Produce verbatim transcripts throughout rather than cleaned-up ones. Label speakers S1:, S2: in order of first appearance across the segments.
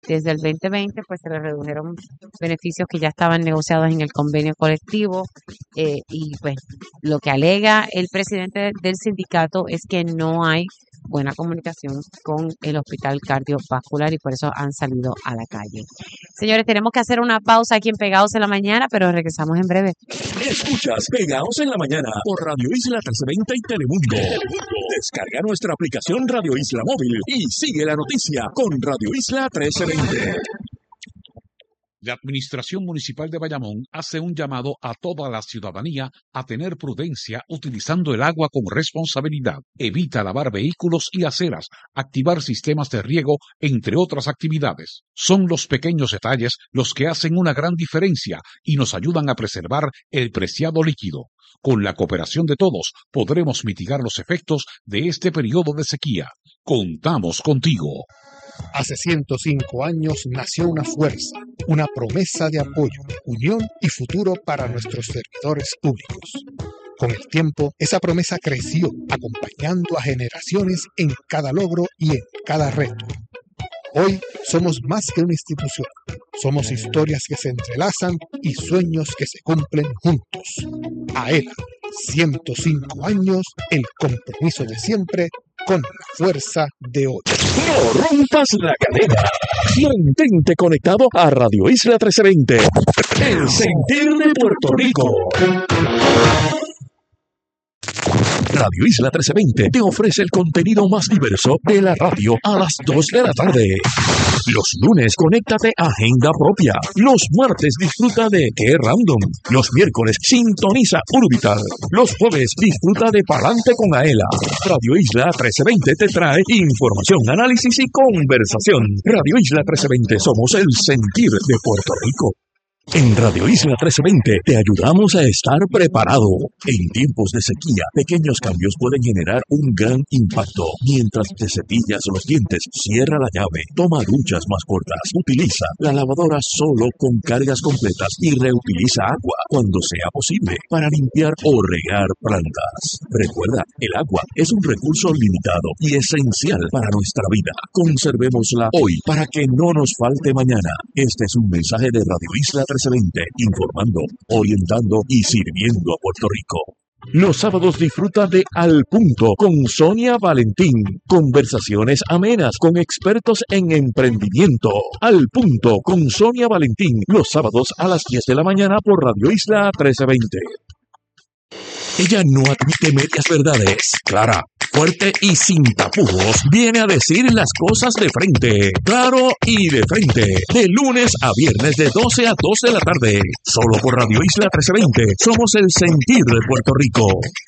S1: desde el veinte veinte pues se le redujeron beneficios que ya estaban negociados en el convenio colectivo eh, y pues lo que alega el presidente del sindicato es que no hay buena comunicación con el hospital cardiovascular y por eso han salido a la calle. Señores, tenemos que hacer una pausa aquí en Pegados en la Mañana, pero regresamos en breve.
S2: Escuchas Pegados en la Mañana por Radio Isla trece veinte y Telemundo. Descarga nuestra aplicación Radio Isla Móvil y sigue la noticia con Radio Isla trece veinte.
S3: La Administración Municipal de Bayamón hace un llamado a toda la ciudadanía a tener prudencia utilizando el agua con responsabilidad. Evita lavar vehículos y aceras, activar sistemas de riego, entre otras actividades. Son los pequeños detalles los que hacen una gran diferencia y nos ayudan a preservar el preciado líquido. Con la cooperación de todos, podremos mitigar los efectos de este periodo de sequía. Contamos contigo.
S4: Hace ciento cinco años nació una fuerza, una promesa de apoyo, unión y futuro para nuestros servidores públicos. Con el tiempo, esa promesa creció, acompañando a generaciones en cada logro y en cada reto. Hoy somos más que una institución. Somos historias que se entrelazan y sueños que se cumplen juntos. AELA, ciento cinco años, el compromiso de siempre con la fuerza de hoy.
S2: No rompas la cadena. Mantente conectado a Radio Isla trece veinte. El sentir de Puerto Rico. Radio Isla trece veinte te ofrece el contenido más diverso de la radio a las dos de la tarde. Los lunes, conéctate a Agenda Propia. Los martes, disfruta de Qué Random. Los miércoles, sintoniza Urbital. Los jueves, disfruta de Palante con Aela. Radio Isla trece veinte te trae información, análisis y conversación. Radio Isla trece veinte, somos el sentir de Puerto Rico. En Radio Isla trece veinte te ayudamos a estar preparado. En tiempos de sequía, pequeños cambios pueden generar un gran impacto. Mientras te cepillas los dientes, cierra la llave, toma duchas más cortas, utiliza la lavadora solo con cargas completas y reutiliza agua cuando sea posible para limpiar o regar plantas. Recuerda, el agua es un recurso limitado y esencial para nuestra vida. Conservémosla hoy para que no nos falte mañana. Este es un mensaje de Radio Isla trece veinte, informando, orientando y sirviendo a Puerto Rico. Los sábados disfruta de Al Punto con Sonia Valentín. Conversaciones amenas con expertos en emprendimiento. Al Punto con Sonia Valentín. Los sábados a las diez de la mañana por Radio Isla trece veinte. Ella no admite medias verdades. Clara, fuerte y sin tapujos, viene a decir las cosas de frente, claro y de frente, de lunes a viernes de doce a dos de la tarde, solo por Radio Isla trece veinte, somos el sentir de Puerto Rico.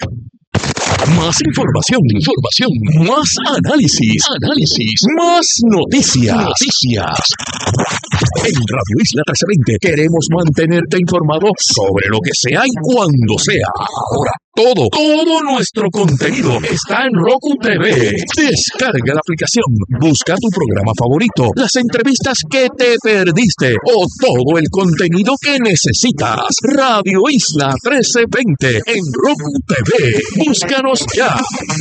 S2: Más información, información, más análisis, análisis, más noticias, noticias. En Radio Isla trece veinte queremos mantenerte informado sobre lo que sea y cuando sea. Ahora, todo, todo nuestro contenido está en Roku T V. Descarga la aplicación, busca tu programa favorito, las entrevistas que te perdiste o todo el contenido que necesitas. Radio Isla trece veinte en Roku T V. Búscanos ya.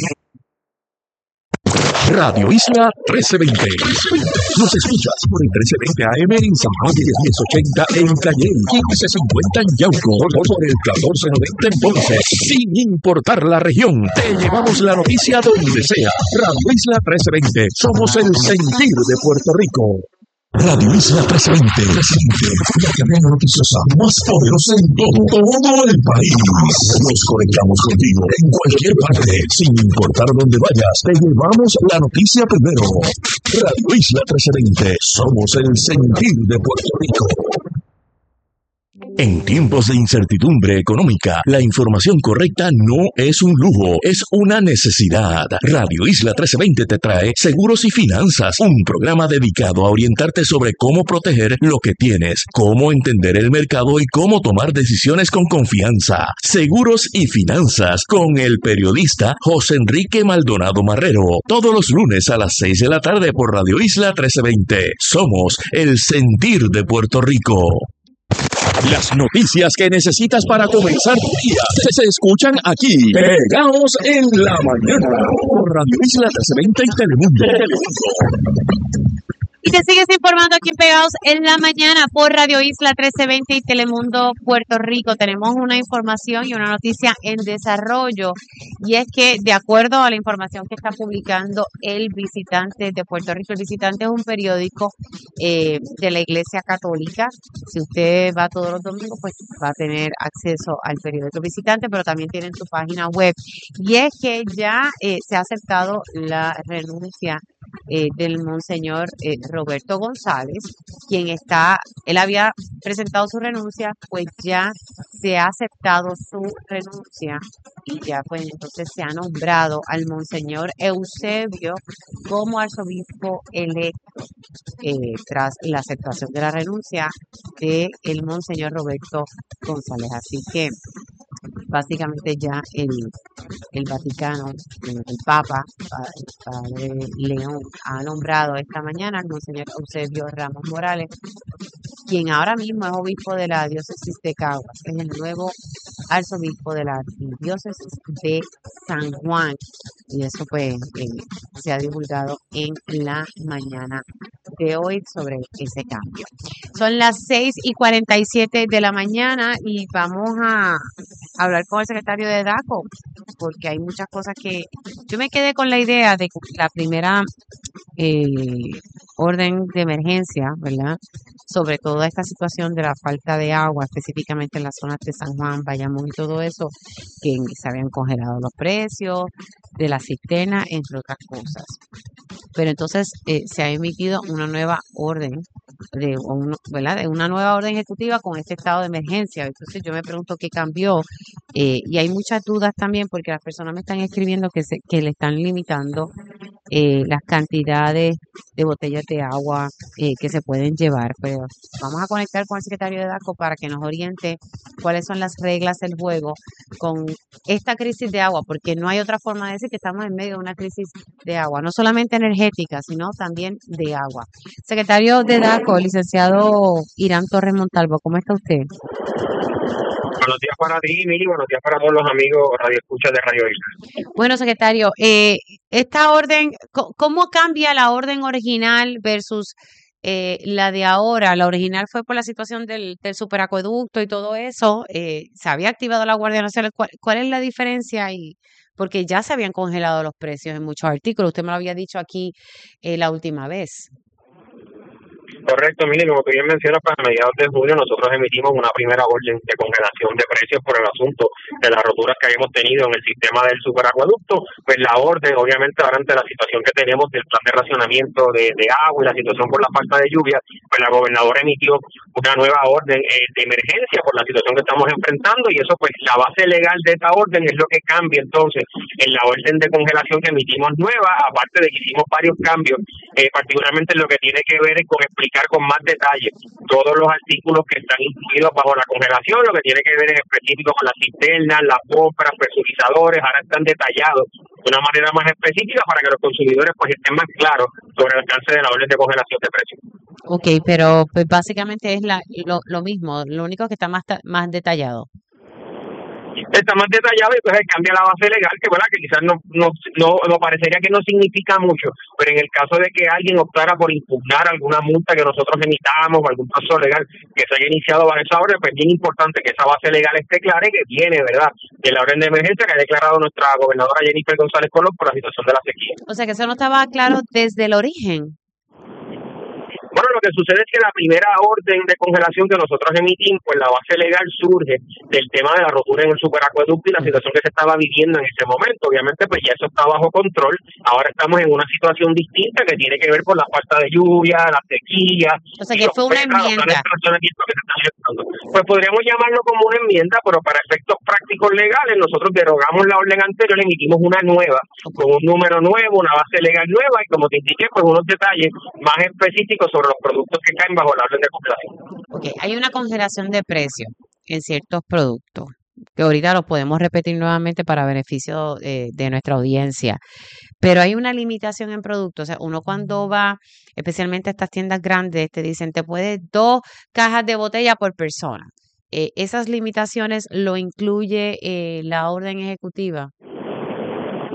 S2: Radio Isla trece veinte. Nos escuchas por el trece veinte A M en San Juan, diez ochenta en Cayey, quince cincuenta en Yauco, por el catorce noventa en Ponce. Sin importar la región, te llevamos la noticia donde sea. Radio Isla trece veinte. Somos el sentir de Puerto Rico. Radio Isla trece veinte, la cadena noticiosa más poderosa en todo, todo el país. Nos conectamos contigo en cualquier parte, sin importar dónde vayas, te llevamos la noticia primero. Radio Isla trece veinte, somos el sentir de Puerto Rico. En tiempos de incertidumbre económica, la información correcta no es un lujo, es una necesidad. Radio Isla trece veinte te trae Seguros y Finanzas, un programa dedicado a orientarte sobre cómo proteger lo que tienes, cómo entender el mercado y cómo tomar decisiones con confianza. Seguros y Finanzas con el periodista José Enrique Maldonado Marrero, todos los lunes a las seis de la tarde por Radio Isla trece veinte. Somos el sentir de Puerto Rico. Las noticias que necesitas para comenzar tu día se escuchan aquí. Pegados en la mañana por Radio Isla trece veinte y Telemundo.
S1: Y te sigues informando aquí en Pegados en la Mañana por Radio Isla trece veinte y Telemundo Puerto Rico. Tenemos una información y una noticia en desarrollo, y es que de acuerdo a la información que está publicando El Visitante de Puerto Rico, El Visitante es un periódico eh, de la Iglesia Católica. Si usted va todos los domingos, pues va a tener acceso al periódico Visitante, pero también tienen su página web. Y es que ya eh, se ha aceptado la renuncia Eh, del monseñor eh, Roberto González, quien está, él había presentado su renuncia, pues ya se ha aceptado su renuncia y ya pues entonces se ha nombrado al monseñor Eusebio como arzobispo electo eh, tras la aceptación de la renuncia de el monseñor Roberto González. Así que básicamente ya el, el Vaticano, el Papa, el Padre León, ha nombrado esta mañana al monseñor Eusebio Ramos Morales, quien ahora mismo es obispo de la diócesis de Caguas, es el nuevo arzobispo de la diócesis de San Juan, y eso pues eh, se ha divulgado en la mañana de hoy sobre ese cambio. Son las seis y cuarenta y siete de la mañana y vamos a hablar con el secretario de DACO, porque hay muchas cosas que yo me quedé con la idea de que la primera eh, orden de emergencia, ¿verdad? Sobre toda esta situación de la falta de agua, específicamente en las zonas de San Juan, Bayamón y todo eso, que se habían congelado los precios de la cisterna, entre otras cosas. Pero entonces eh, se ha emitido una nueva orden, de, un, ¿verdad? de una nueva orden ejecutiva con este estado de emergencia. Entonces yo me pregunto qué cambió eh, y hay muchas dudas también porque las personas me están escribiendo que, se, que le están limitando eh, las cantidades de botellas de agua eh, que se pueden llevar. Pero vamos a conectar con el secretario de DACO para que nos oriente cuáles son las reglas del juego con esta crisis de agua, porque no hay otra forma de decir que estamos en medio de una crisis de agua, no solamente energética, sino también de agua. Secretario de DACO, licenciado Irán Torres Montalvo, ¿cómo está usted?
S5: Buenos días para ti, Mili, buenos días para todos los amigos Radio Escucha de Radio Isla.
S1: Bueno, secretario, eh, esta orden, ¿cómo cambia la orden original versus eh, la de ahora? La original fue por la situación del, del superacueducto y todo eso, eh, se había activado la Guardia Nacional. ¿Cuál, cuál es la diferencia? Y porque ya se habían congelado los precios en muchos artículos, usted me lo había dicho aquí eh, la última vez.
S5: Correcto, mire, como tú bien mencionas, para mediados de junio nosotros emitimos una primera orden de congelación de precios por el asunto de las roturas que habíamos tenido en el sistema del superacueducto. Pues la orden, obviamente, ahora ante la situación que tenemos del plan de racionamiento de, de agua y la situación por la falta de lluvia, pues la gobernadora emitió una nueva orden eh, de emergencia por la situación que estamos enfrentando, y eso pues la base legal de esta orden es lo que cambia entonces en la orden de congelación que emitimos nueva, aparte de que hicimos varios cambios, eh, particularmente en lo que tiene que ver con explicar con más detalle todos los artículos que están incluidos bajo la congelación, lo que tiene que ver en específico con las cisternas, las pompas, presurizadores, ahora están detallados de una manera más específica para que los consumidores pues estén más claros sobre el alcance de la orden de congelación de precios.
S1: Ok, pero pues básicamente es la, lo, lo mismo, lo único que está más, más detallado.
S5: Está más detallado y pues cambia la base legal, que verdad que quizás no, no no no parecería que no significa mucho, pero en el caso de que alguien optara por impugnar alguna multa que nosotros emitamos o algún proceso legal que se haya iniciado bajo esa orden, pues es bien importante que esa base legal esté clara y que viene, ¿verdad?, de la orden de emergencia que ha declarado nuestra gobernadora Jennifer González Colón por la situación de la sequía.
S1: O sea que eso no estaba claro desde el origen.
S5: Bueno, lo que sucede es que la primera orden de congelación que nosotros emitimos, pues la base legal surge del tema de la rotura en el superacueducto y la situación que se estaba viviendo en ese momento. Obviamente, pues ya eso está bajo control. Ahora estamos en una situación distinta que tiene que ver con la falta de lluvia, la sequía.
S1: O sea, que fue una enmienda.
S5: Pues podríamos llamarlo como una enmienda, pero para efectos prácticos legales, nosotros derogamos la orden anterior, le emitimos una nueva, con un número nuevo, una base legal nueva, y como te indiqué, pues unos detalles más específicos sobre los productos que caen bajo la orden de congelación.
S1: Okay, hay una congelación de precios en ciertos productos, que ahorita lo podemos repetir nuevamente para beneficio de, de nuestra audiencia, pero hay una limitación en productos. O sea, uno cuando va, especialmente a estas tiendas grandes, te dicen, te puedes dos cajas de botella por persona. Eh, ¿Esas limitaciones lo incluye eh, la orden ejecutiva?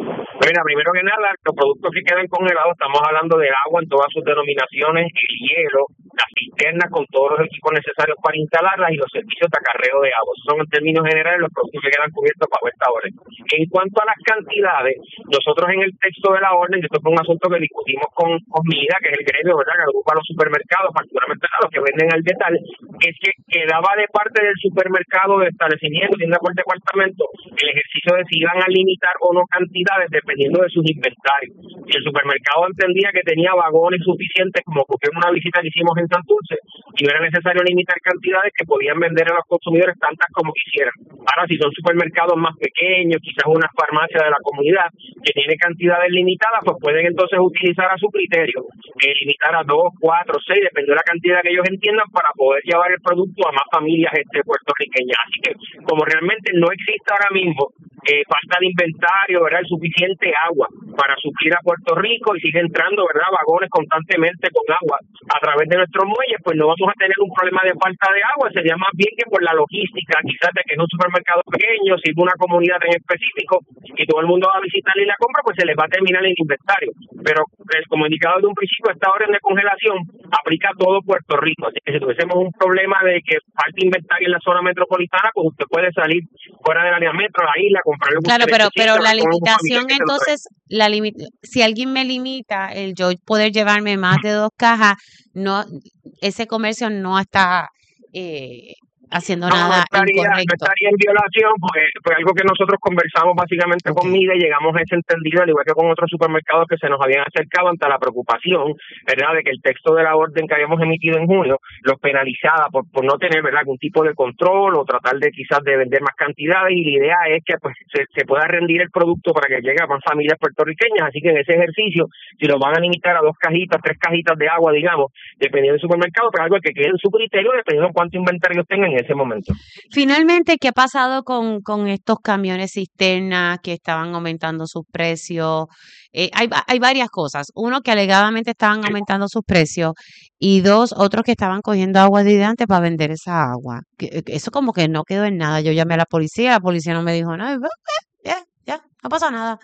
S5: Mira, primero que nada, los productos que quedan congelados, estamos hablando del agua en todas sus denominaciones, el hielo, las cisternas con todos los equipos necesarios para instalarlas y los servicios de acarreo de agua. Esos son en términos generales los productos que quedan cubiertos bajo esta orden. En cuanto a las cantidades, nosotros en el texto de la orden, esto fue un asunto que discutimos con, con MIDA, que es el gremio, ¿verdad?, que agrupa a los supermercados, particularmente a los que venden al detal, es que quedaba de parte del supermercado de establecimiento, tienda por departamento, el ejercicio de si iban a limitar o no cantidades dependiendo de sus inventarios. Si el supermercado entendía que tenía vagones suficientes, como ocurrió en una visita que hicimos en Santurce, y no era necesario limitar cantidades, que podían vender a los consumidores tantas como quisieran. Ahora, si son supermercados más pequeños, quizás una farmacia de la comunidad que tiene cantidades limitadas, pues pueden entonces utilizar a su criterio, eh, limitar a dos, cuatro, seis, dependiendo de la cantidad que ellos entiendan, para poder llevar el producto a más familias este puertorriqueñas. Así que, como realmente no existe ahora mismo eh, falta de inventario, ¿verdad?, el suficiente agua para suplir a Puerto Rico y sigue entrando, ¿verdad?, vagones constantemente con agua a través de nuestros muelles, pues no vamos a tener un problema de falta de agua. Sería más bien que por la logística, quizás de que es un supermercado pequeño, sirve una comunidad en específico y todo el mundo va a visitarle y la compra, pues se les va a terminar el inventario. Pero eh, como indicado desde un principio, esta orden de congelación aplica a todo Puerto Rico. Así que si tuviésemos un problema de que falta inventario en la zona metropolitana, pues usted puede salir fuera de la área metro, a la isla, comprar lo que
S1: Claro,
S5: usted
S1: pero
S5: necesita,
S1: pero la
S5: con un
S1: limitación
S5: familiar que se lo
S1: entonces, la limit si alguien me limita el yo poder llevarme más de dos cajas, no, ese comercio no está eh, haciendo
S5: No, no
S1: nada
S5: estaría, no
S1: incorrecto.
S5: estaría en violación, pues fue algo que nosotros conversamos básicamente con
S1: Okay.
S5: MIDA y llegamos a ese entendido, al igual que con otros supermercados que se nos habían acercado ante la preocupación, ¿verdad?, de que el texto de la orden que habíamos emitido en junio los penalizaba por, por no tener, ¿verdad?, algún tipo de control o tratar de quizás de vender más cantidades, y la idea es que pues se, se pueda rendir el producto para que llegue a más familias puertorriqueñas. Así que en ese ejercicio, si lo van a limitar a dos cajitas, tres cajitas de agua, digamos, dependiendo del supermercado, pero algo que quede en su criterio dependiendo de cuánto inventario tengan en ese momento.
S1: Finalmente, ¿qué ha pasado con, con estos camiones cisternas que estaban aumentando sus precios? Eh, hay, va- hay varias cosas. Uno, que alegadamente estaban aumentando sus precios, y dos, otros que estaban cogiendo agua de hidrante para vender esa agua. Que- que Eso como que no quedó en nada. Yo llamé a la policía, la policía no me dijo nada. y, "Ah, Ya, ya, no pasó nada".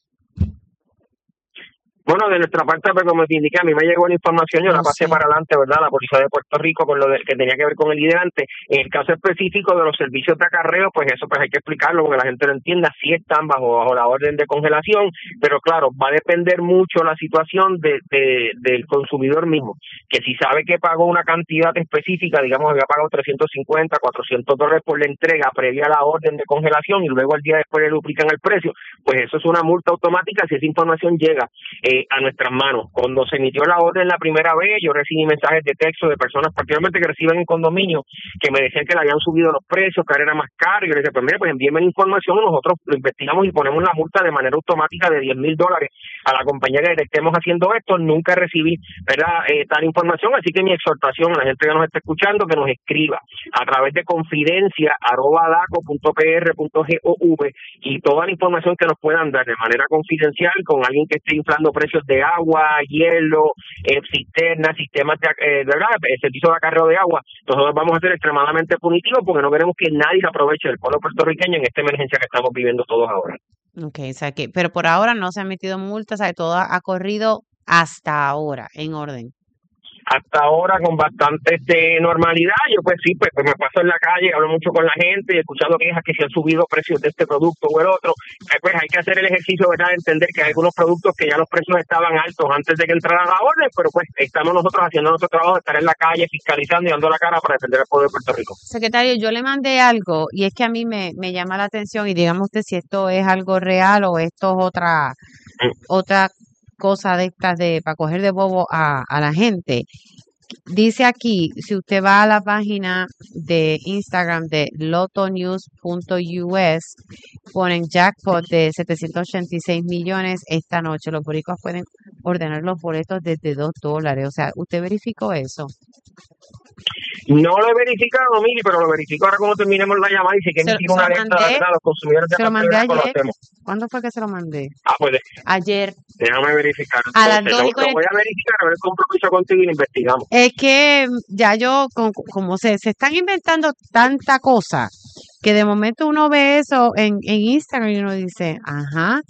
S5: Bueno, de nuestra parte, pues como te indiqué, a mí me llegó la información, yo
S1: Yo
S5: la pasé
S1: sé.
S5: para adelante, ¿verdad?, a la Policía de Puerto Rico con lo de, que tenía que ver con el hidrante. En el caso específico de los servicios de acarreo, pues eso pues hay que explicarlo porque la gente lo entienda. Sí están bajo, bajo la orden de congelación, pero claro, va a depender mucho la situación de, de del consumidor mismo, que si sabe que pagó una cantidad específica, digamos, había pagado trescientos cincuenta, cuatrocientos dólares por la entrega previa a la orden de congelación y luego al día después le duplican el precio, pues eso es una multa automática si esa información llega eh, a nuestras manos. Cuando se emitió la orden la primera vez, yo recibí mensajes de texto de personas, particularmente que reciben en condominio, que me decían que le habían subido los precios, que ahora era más caro, y yo les decía, pues mire, pues envíenme la información, nosotros lo investigamos y ponemos la multa de manera automática de diez mil dólares a la compañía que estemos haciendo esto. Nunca recibí, ¿verdad?, eh, tal información, así que mi exhortación a la gente que nos está escuchando, que nos escriba a través de confidencia arroba daco punto p r punto gov y toda la información que nos puedan dar de manera confidencial con alguien que esté inflando precios de agua, hielo, eh, cisternas, sistemas de, eh, de verdad, el servicio de acarreo de agua. Nosotros vamos a ser extremadamente punitivos porque no queremos que nadie se aproveche del pueblo puertorriqueño en esta emergencia que estamos viviendo todos ahora.
S1: Okay, o sea que, pero por ahora no se han metido multas, o sea, todo ha, ha corrido hasta ahora en orden.
S5: Hasta ahora con bastante este, normalidad. Yo pues sí, pues, pues me paso en la calle, hablo mucho con la gente y he escuchado quejas que se han subido precios de este producto o el otro. Eh, pues hay que hacer el ejercicio, ¿verdad?, de entender que hay algunos productos que ya los precios estaban altos antes de que entrara la orden, pero pues estamos nosotros haciendo nuestro trabajo de estar en la calle fiscalizando y dando la cara para defender al pueblo de Puerto Rico.
S1: Secretario, yo le mandé algo y es que a mí me, me llama la atención, y dígame usted si esto es algo real o esto es otra, otra cosa de estas de para coger de bobo a, a la gente. Dice aquí, si usted va a la página de Instagram de lotonews punto u s, ponen jackpot de setecientos ochenta y seis millones esta noche. Los boricuas pueden ordenar los boletos desde dos dólares. O sea, ¿usted verificó eso?
S5: No lo he verificado, Mili, pero lo verifico ahora cuando terminemos la llamada y si quieren
S1: Se,
S5: tirar
S1: se
S5: una
S1: lo
S5: alerta
S1: mandé,
S5: a los consumidores de
S1: se lo mandé
S5: Puerto Rico, lo
S1: ayer.
S5: hacemos.
S1: ¿Cuándo fue que se lo mandé?
S5: Ah, pues
S1: Ayer.
S5: déjame verificar.
S1: A las
S5: Entonces,
S1: dos y
S5: lo, lo
S1: cuarenta.
S5: voy a verificar, a ver el compromiso contigo y lo investigamos.
S1: Es que ya yo, con- como se, se están inventando tanta cosa, que de momento uno ve eso en, en Instagram y uno dice, ajá,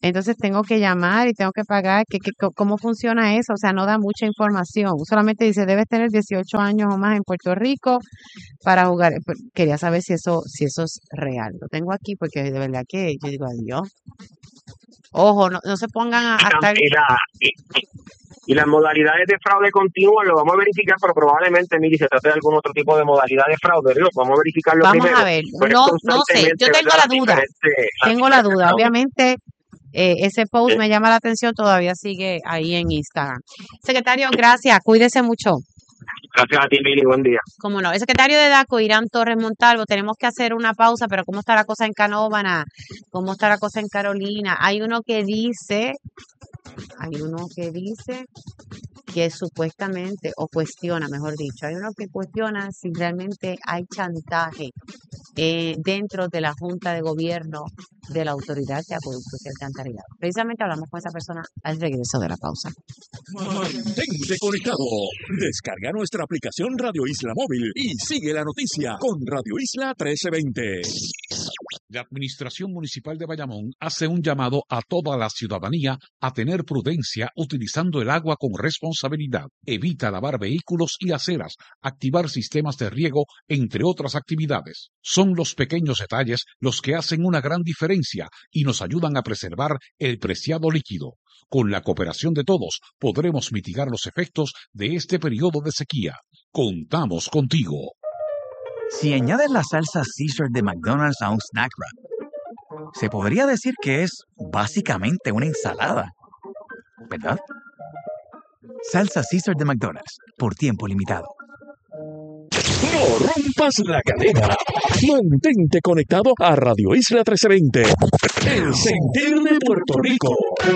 S1: Entonces tengo que llamar y tengo que pagar. ¿Qué, qué, ¿Cómo funciona eso? O sea, no da mucha información. Solamente dice, debes tener dieciocho años o más en Puerto Rico para jugar. Pues, quería saber si eso, si eso es real. Lo tengo aquí porque de verdad que yo digo, adiós. Ojo, no, no se pongan a, a estar...
S5: Y, la, y, y las modalidades de fraude continuo lo vamos a verificar, pero probablemente, Miri, se trate de algún otro tipo de modalidad de fraude. Lo vamos a verificarlo
S1: Vamos
S5: primero.
S1: a ver, no, no sé, yo tengo la duda, tengo la duda. Obviamente, eh, ese post me llama la atención, todavía sigue ahí en Instagram. Secretario, gracias, cuídese mucho.
S5: Gracias a ti, Mili, buen día.
S1: Cómo no. El secretario de DACO, Irán Torres Montalvo, tenemos que hacer una pausa, pero ¿cómo está la cosa en Canóvana? ¿Cómo está la cosa en Carolina? Hay uno que dice, hay uno que dice que supuestamente, o cuestiona, mejor dicho, hay uno que cuestiona si realmente hay chantaje eh, dentro de la Junta de Gobierno de la Autoridad de Acueductos y Alcantarillado. Precisamente hablamos con esa persona al regreso de la pausa.
S2: Mantente conectado. Descarga nuestra aplicación Radio Isla Móvil y sigue la noticia con Radio Isla trece veinte.
S3: La Administración Municipal de Bayamón hace un llamado a toda la ciudadanía a tener prudencia utilizando el agua con responsabilidad. Evita lavar vehículos y aceras, activar sistemas de riego, entre otras actividades. Son los pequeños detalles los que hacen una gran diferencia y nos ayudan a preservar el preciado líquido. Con la cooperación de todos, podremos mitigar los efectos de este periodo de sequía. Contamos contigo.
S6: Si añades la salsa Caesar de McDonald's a un snack wrap, se podría decir que es básicamente una ensalada, ¿verdad? Salsa Caesar de McDonald's, por tiempo limitado.
S2: No rompas la cadena. Mantente conectado a Radio Isla trece veinte. El sentir de Puerto Rico.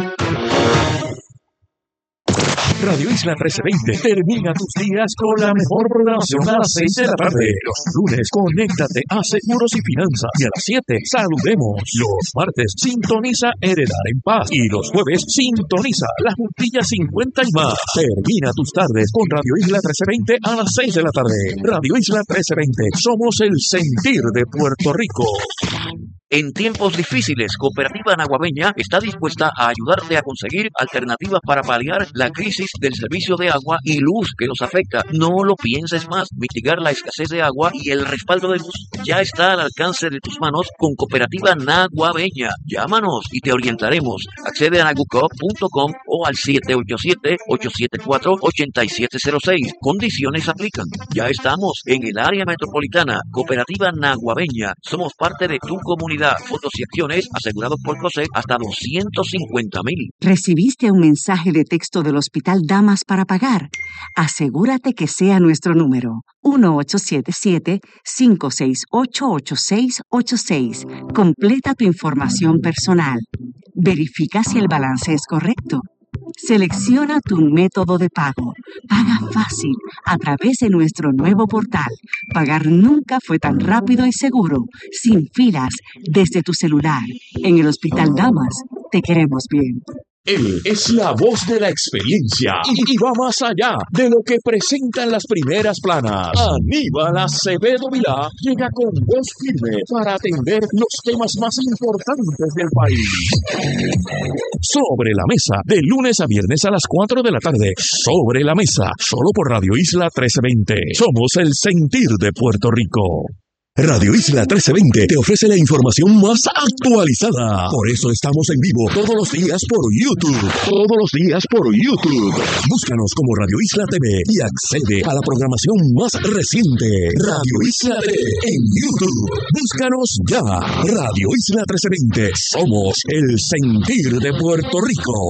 S2: Radio Isla trece veinte termina tus días con la mejor programación a las seis de la tarde. Los lunes, conéctate a Seguros y Finanzas. Y a las siete, saludemos. Los martes, sintoniza Heredar en Paz. Y los jueves, sintoniza La Juntilla cincuenta y más. Termina tus tardes con Radio Isla trece veinte a las seis de la tarde. Radio Isla trece veinte, somos el sentir de Puerto Rico.
S7: En tiempos difíciles, Cooperativa Naguabeña está dispuesta a ayudarte a conseguir alternativas para paliar la crisis del servicio de agua y luz que nos afecta. No lo pienses más. Mitigar la escasez de agua y el respaldo de luz ya está al alcance de tus manos con Cooperativa Naguabeña. Llámanos y te orientaremos. Accede a nagucop punto com o al siete ocho siete, ocho siete cuatro, ocho siete cero seis. Condiciones aplican. Ya estamos en el área metropolitana. Cooperativa Naguabeña. Somos parte de tu comunidad. Fondos y acciones asegurados por COSEC hasta doscientos cincuenta mil.
S8: ¿Recibiste un mensaje de texto del Hospital Damas para pagar? Asegúrate que sea nuestro número uno ocho siete siete, cinco seis ocho, ocho seis ocho seis. Completa tu información personal. Verifica si el balance es correcto. Selecciona tu método de pago. Paga fácil a través de nuestro nuevo portal. Pagar nunca fue tan rápido y seguro, sin filas, desde tu celular. En el Hospital Damas, te queremos bien.
S2: Él es la voz de la experiencia y, y va más allá de lo que presentan las primeras planas. Aníbal Acevedo Vilá llega con voz firme para atender los temas más importantes del país. Sobre la mesa, de lunes a viernes a las cuatro de la tarde. Sobre la mesa, solo por Radio Isla trece veinte. Somos el sentir de Puerto Rico. Radio Isla trece veinte te ofrece la información más actualizada. Por eso estamos en vivo todos los días por YouTube. Todos los días por YouTube. Búscanos como Radio Isla T V y accede a la programación más reciente. Radio Isla T V en YouTube. Búscanos ya. Radio Isla trece veinte. Somos el sentir de Puerto Rico.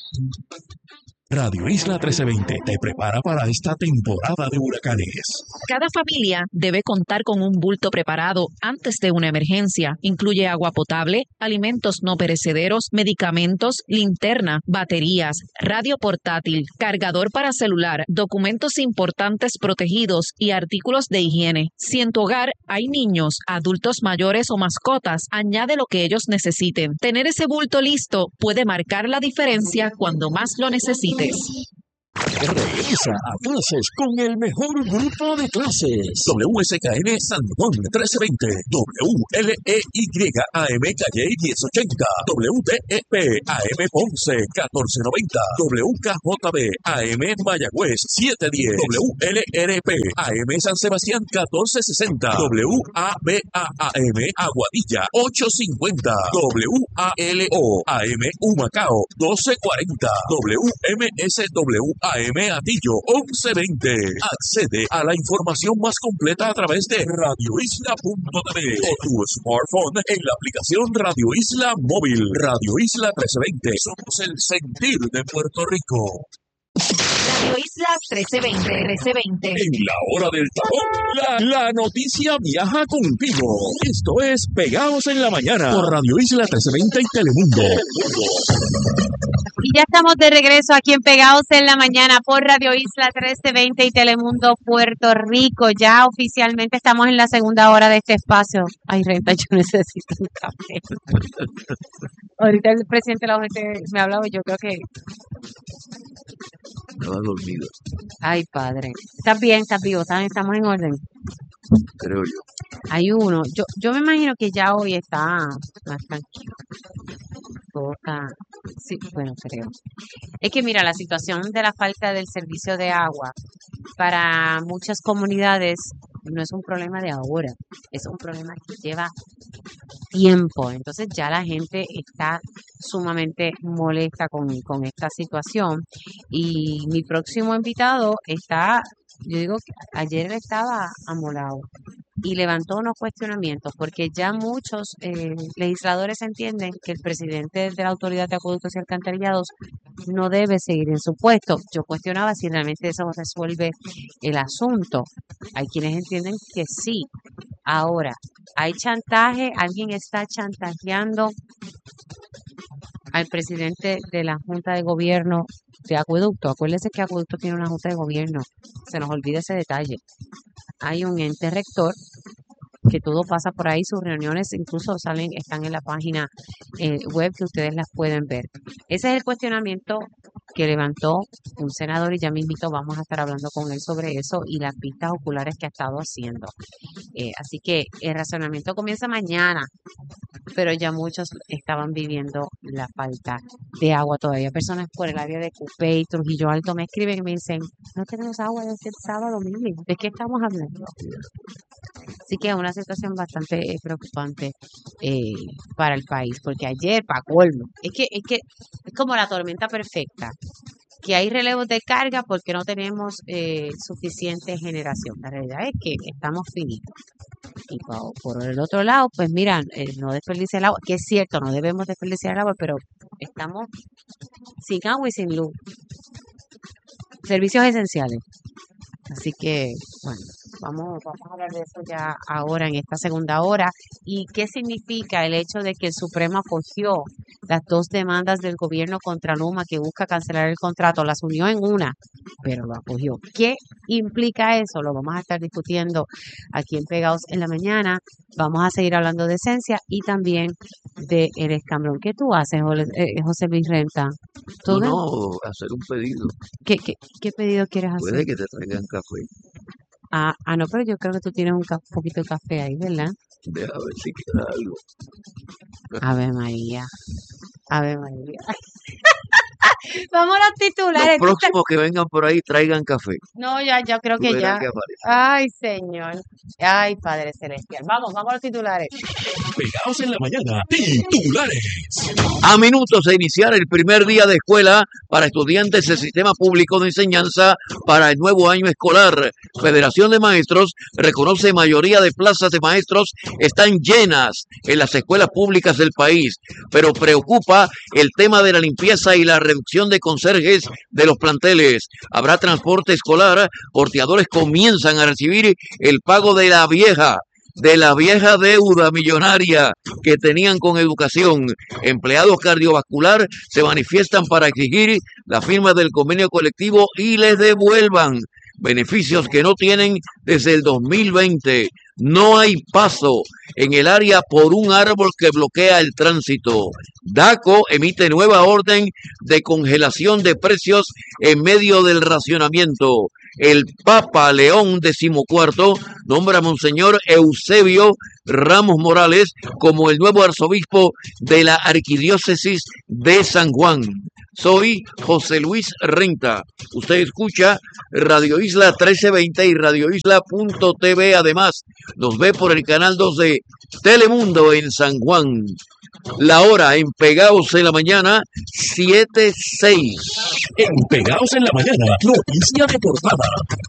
S2: Radio Isla trece veinte te prepara para esta temporada de huracanes.
S9: Cada familia debe contar con un bulto preparado antes de una emergencia. Incluye agua potable, alimentos no perecederos, medicamentos, linterna, baterías, radio portátil, cargador para celular, documentos importantes protegidos y artículos de higiene. Si en tu hogar hay niños, adultos mayores o mascotas, añade lo que ellos necesiten. Tener ese bulto listo puede marcar la diferencia cuando más lo necesites.
S2: Regresa a clases con el mejor grupo de clases. W S K N San Juan trece veinte, W L E Y A M Calle diez ochenta, W T E P A M Ponce catorce noventa, W K J B A M Mayagüez siete diez, W L R P A M San Sebastián catorce sesenta, W A B A A M Aguadilla ocho cincuenta, W A L O A M Humacao doce cuarenta, W M S W A M Atillo once veinte. Accede a la información más completa a través de radio isla punto t v o tu smartphone en la aplicación Radio Isla Móvil. Radio Isla trece veinte. Somos el sentir de Puerto Rico.
S9: Radio Isla trece veinte, trece veinte.
S2: En la hora del tapón, la, la noticia viaja contigo. Esto es Pegados en la Mañana por Radio Isla trece veinte y Telemundo.
S1: Y ya estamos de regreso aquí en Pegados en la Mañana por Radio Isla trece veinte y Telemundo Puerto Rico. Ya oficialmente estamos en la segunda hora de este espacio. Ay, Renta, yo necesito un café. Ahorita el presidente de la O G T me hablaba y yo creo que...
S7: Estaba dormido.
S1: Ay, padre. ¿Estás bien? ¿Estás vivo? ¿Estás- ¿Estamos en orden?
S7: Creo yo.
S1: Hay uno. Yo, yo me imagino que ya hoy está más tranquilo. Todo está... Sí, bueno, creo. Es que mira, la situación de la falta del servicio de agua para muchas comunidades no es un problema de ahora, es un problema que lleva tiempo. Entonces ya la gente está sumamente molesta con, con esta situación. Y mi próximo invitado está, yo digo que ayer él estaba amolado y levantó unos cuestionamientos porque ya muchos eh, legisladores entienden que el presidente de la Autoridad de Acueductos y Alcantarillados no debe seguir en su puesto. Yo cuestionaba si realmente eso resuelve el asunto. Hay quienes entienden que sí. Ahora, hay chantaje, alguien está chantajeando al presidente de la Junta de Gobierno de Acueducto. Acuérdense que Acueducto tiene una Junta de Gobierno. Se nos olvida ese detalle. Hay un ente rector que todo pasa por ahí, sus reuniones incluso salen, están en la página eh, web que ustedes las pueden ver. Ese es el cuestionamiento que levantó un senador y ya mismito vamos a estar hablando con él sobre eso y las vistas oculares que ha estado haciendo. Eh, así que el razonamiento comienza mañana, pero ya muchos estaban viviendo la falta de agua todavía. Personas por el área de Cupey, Trujillo Alto me escriben y me dicen, no tenemos agua desde el sábado, mire, ¿de qué estamos hablando? Así que es una situación bastante eh, preocupante eh, para el país, porque ayer, para colmo, es que, es que es como la tormenta perfecta, que hay relevos de carga porque no tenemos eh, suficiente generación. La realidad es que estamos finitos. Y por, por el otro lado, pues mira, eh, no desperdiciar el agua, que es cierto, no debemos desperdiciar el agua, pero estamos sin agua y sin luz. Servicios esenciales. Así que, bueno, vamos, vamos a hablar de eso ya ahora en esta segunda hora. ¿Y qué significa el hecho de que el Supremo acogió las dos demandas del gobierno contra Luma que busca cancelar el contrato? Las unió en una, pero lo acogió. ¿Qué implica eso? Lo vamos a estar discutiendo aquí en Pegados en la Mañana. Vamos a seguir hablando de esencia y también de el escambrón. ¿Qué tú haces, Jole- eh, José Luis Renta? ¿Tú
S7: No,
S1: ves?
S7: no, hacer un pedido.
S1: ¿Qué, qué, qué pedido quieres hacer?
S7: Puede que te traigan café.
S1: Ah, ah, no, pero yo creo que tú tienes un ca- poquito de café ahí, ¿verdad?
S7: Deja ver si queda algo.
S1: Ave María. Ave María. Vamos a los
S7: Los
S1: titulares. Tú te-
S7: próximos que vengan por ahí traigan café.
S1: No, ya, ya creo
S7: Tú
S1: que
S7: verás
S1: ya.
S7: que aparece.
S1: Ay, Señor. Ay, Padre Celestial. Vamos, vamos a los titulares.
S2: Pegados en la Mañana, titulares.
S7: A minutos de iniciar el primer día de escuela para estudiantes del Sistema Público de Enseñanza para el nuevo año escolar, Federación de Maestros reconoce mayoría de plazas de maestros están llenas en las escuelas públicas del país, pero preocupa el tema de la limpieza y la reducción de conserjes de los planteles. Habrá transporte escolar, porteadores comienzan a recibir el pago de la vieja de la vieja deuda millonaria que tenían con educación. Empleados cardiovascular se manifiestan para exigir la firma del convenio colectivo y les devuelvan beneficios que no tienen desde el dos mil veinte. No hay paso en el área por un árbol que bloquea el tránsito. DACO emite nueva orden de congelación de precios en medio del racionamiento. El Papa León decimocuarto nombra a Monseñor Eusebio Ramos Morales como el nuevo arzobispo de la Arquidiócesis de San Juan. Soy José Luis Renta. Usted escucha Radio Isla trece veinte y Radio Isla punto T V. Además, nos ve por el canal dos de Telemundo en San Juan. La hora en Pegaos en la Mañana, siete seis.
S2: En Pegaos en la Mañana, noticia de portada.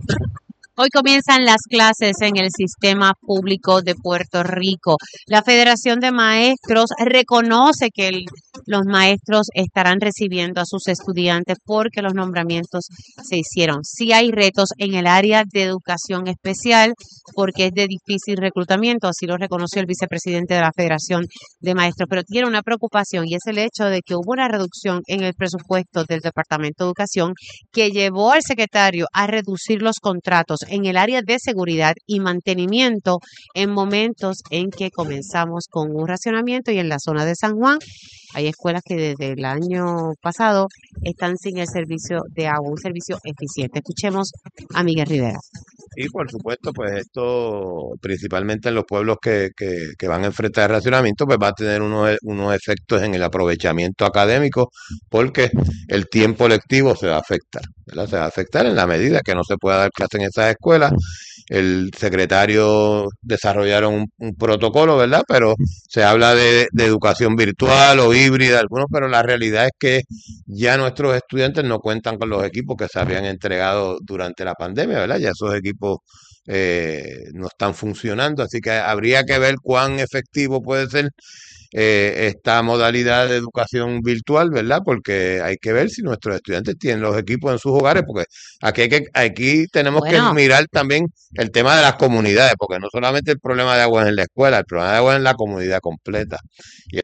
S1: Hoy comienzan las clases en el sistema público de Puerto Rico. La Federación de Maestros reconoce que el, los maestros estarán recibiendo a sus estudiantes porque los nombramientos se hicieron. Sí hay retos en el área de educación especial porque es de difícil reclutamiento, así lo reconoció el vicepresidente de la Federación de Maestros, pero tiene una preocupación y es el hecho de que hubo una reducción en el presupuesto del Departamento de Educación que llevó al secretario a reducir los contratos en el área de seguridad y mantenimiento en momentos en que comenzamos con un racionamiento y en la zona de San Juan hay escuelas que desde el año pasado están sin el servicio de agua, un servicio eficiente. Escuchemos a Miguel Rivera.
S10: Y por supuesto, pues esto, principalmente en los pueblos que, que, que van a enfrentar el racionamiento, pues va a tener unos, unos efectos en el aprovechamiento académico, porque el tiempo lectivo se va a afectar, ¿verdad? Se va a afectar en la medida que no se pueda dar clase en esas escuelas. El secretario desarrollaron un, un protocolo, ¿verdad? Pero se habla de, de educación virtual o híbrida, algunos, pero la realidad es que ya nuestros estudiantes no cuentan con los equipos que se habían entregado durante la pandemia, ¿verdad? Ya esos equipos eh, no están funcionando, así que habría que ver cuán efectivo puede ser eh, esta modalidad de educación virtual, ¿verdad? Porque hay que ver si nuestros estudiantes tienen los equipos en sus hogares, porque aquí hay que, aquí tenemos
S1: Bueno.
S10: que mirar también el tema de las comunidades, porque no solamente el problema de agua es en la escuela, el problema de agua es en la comunidad completa. Y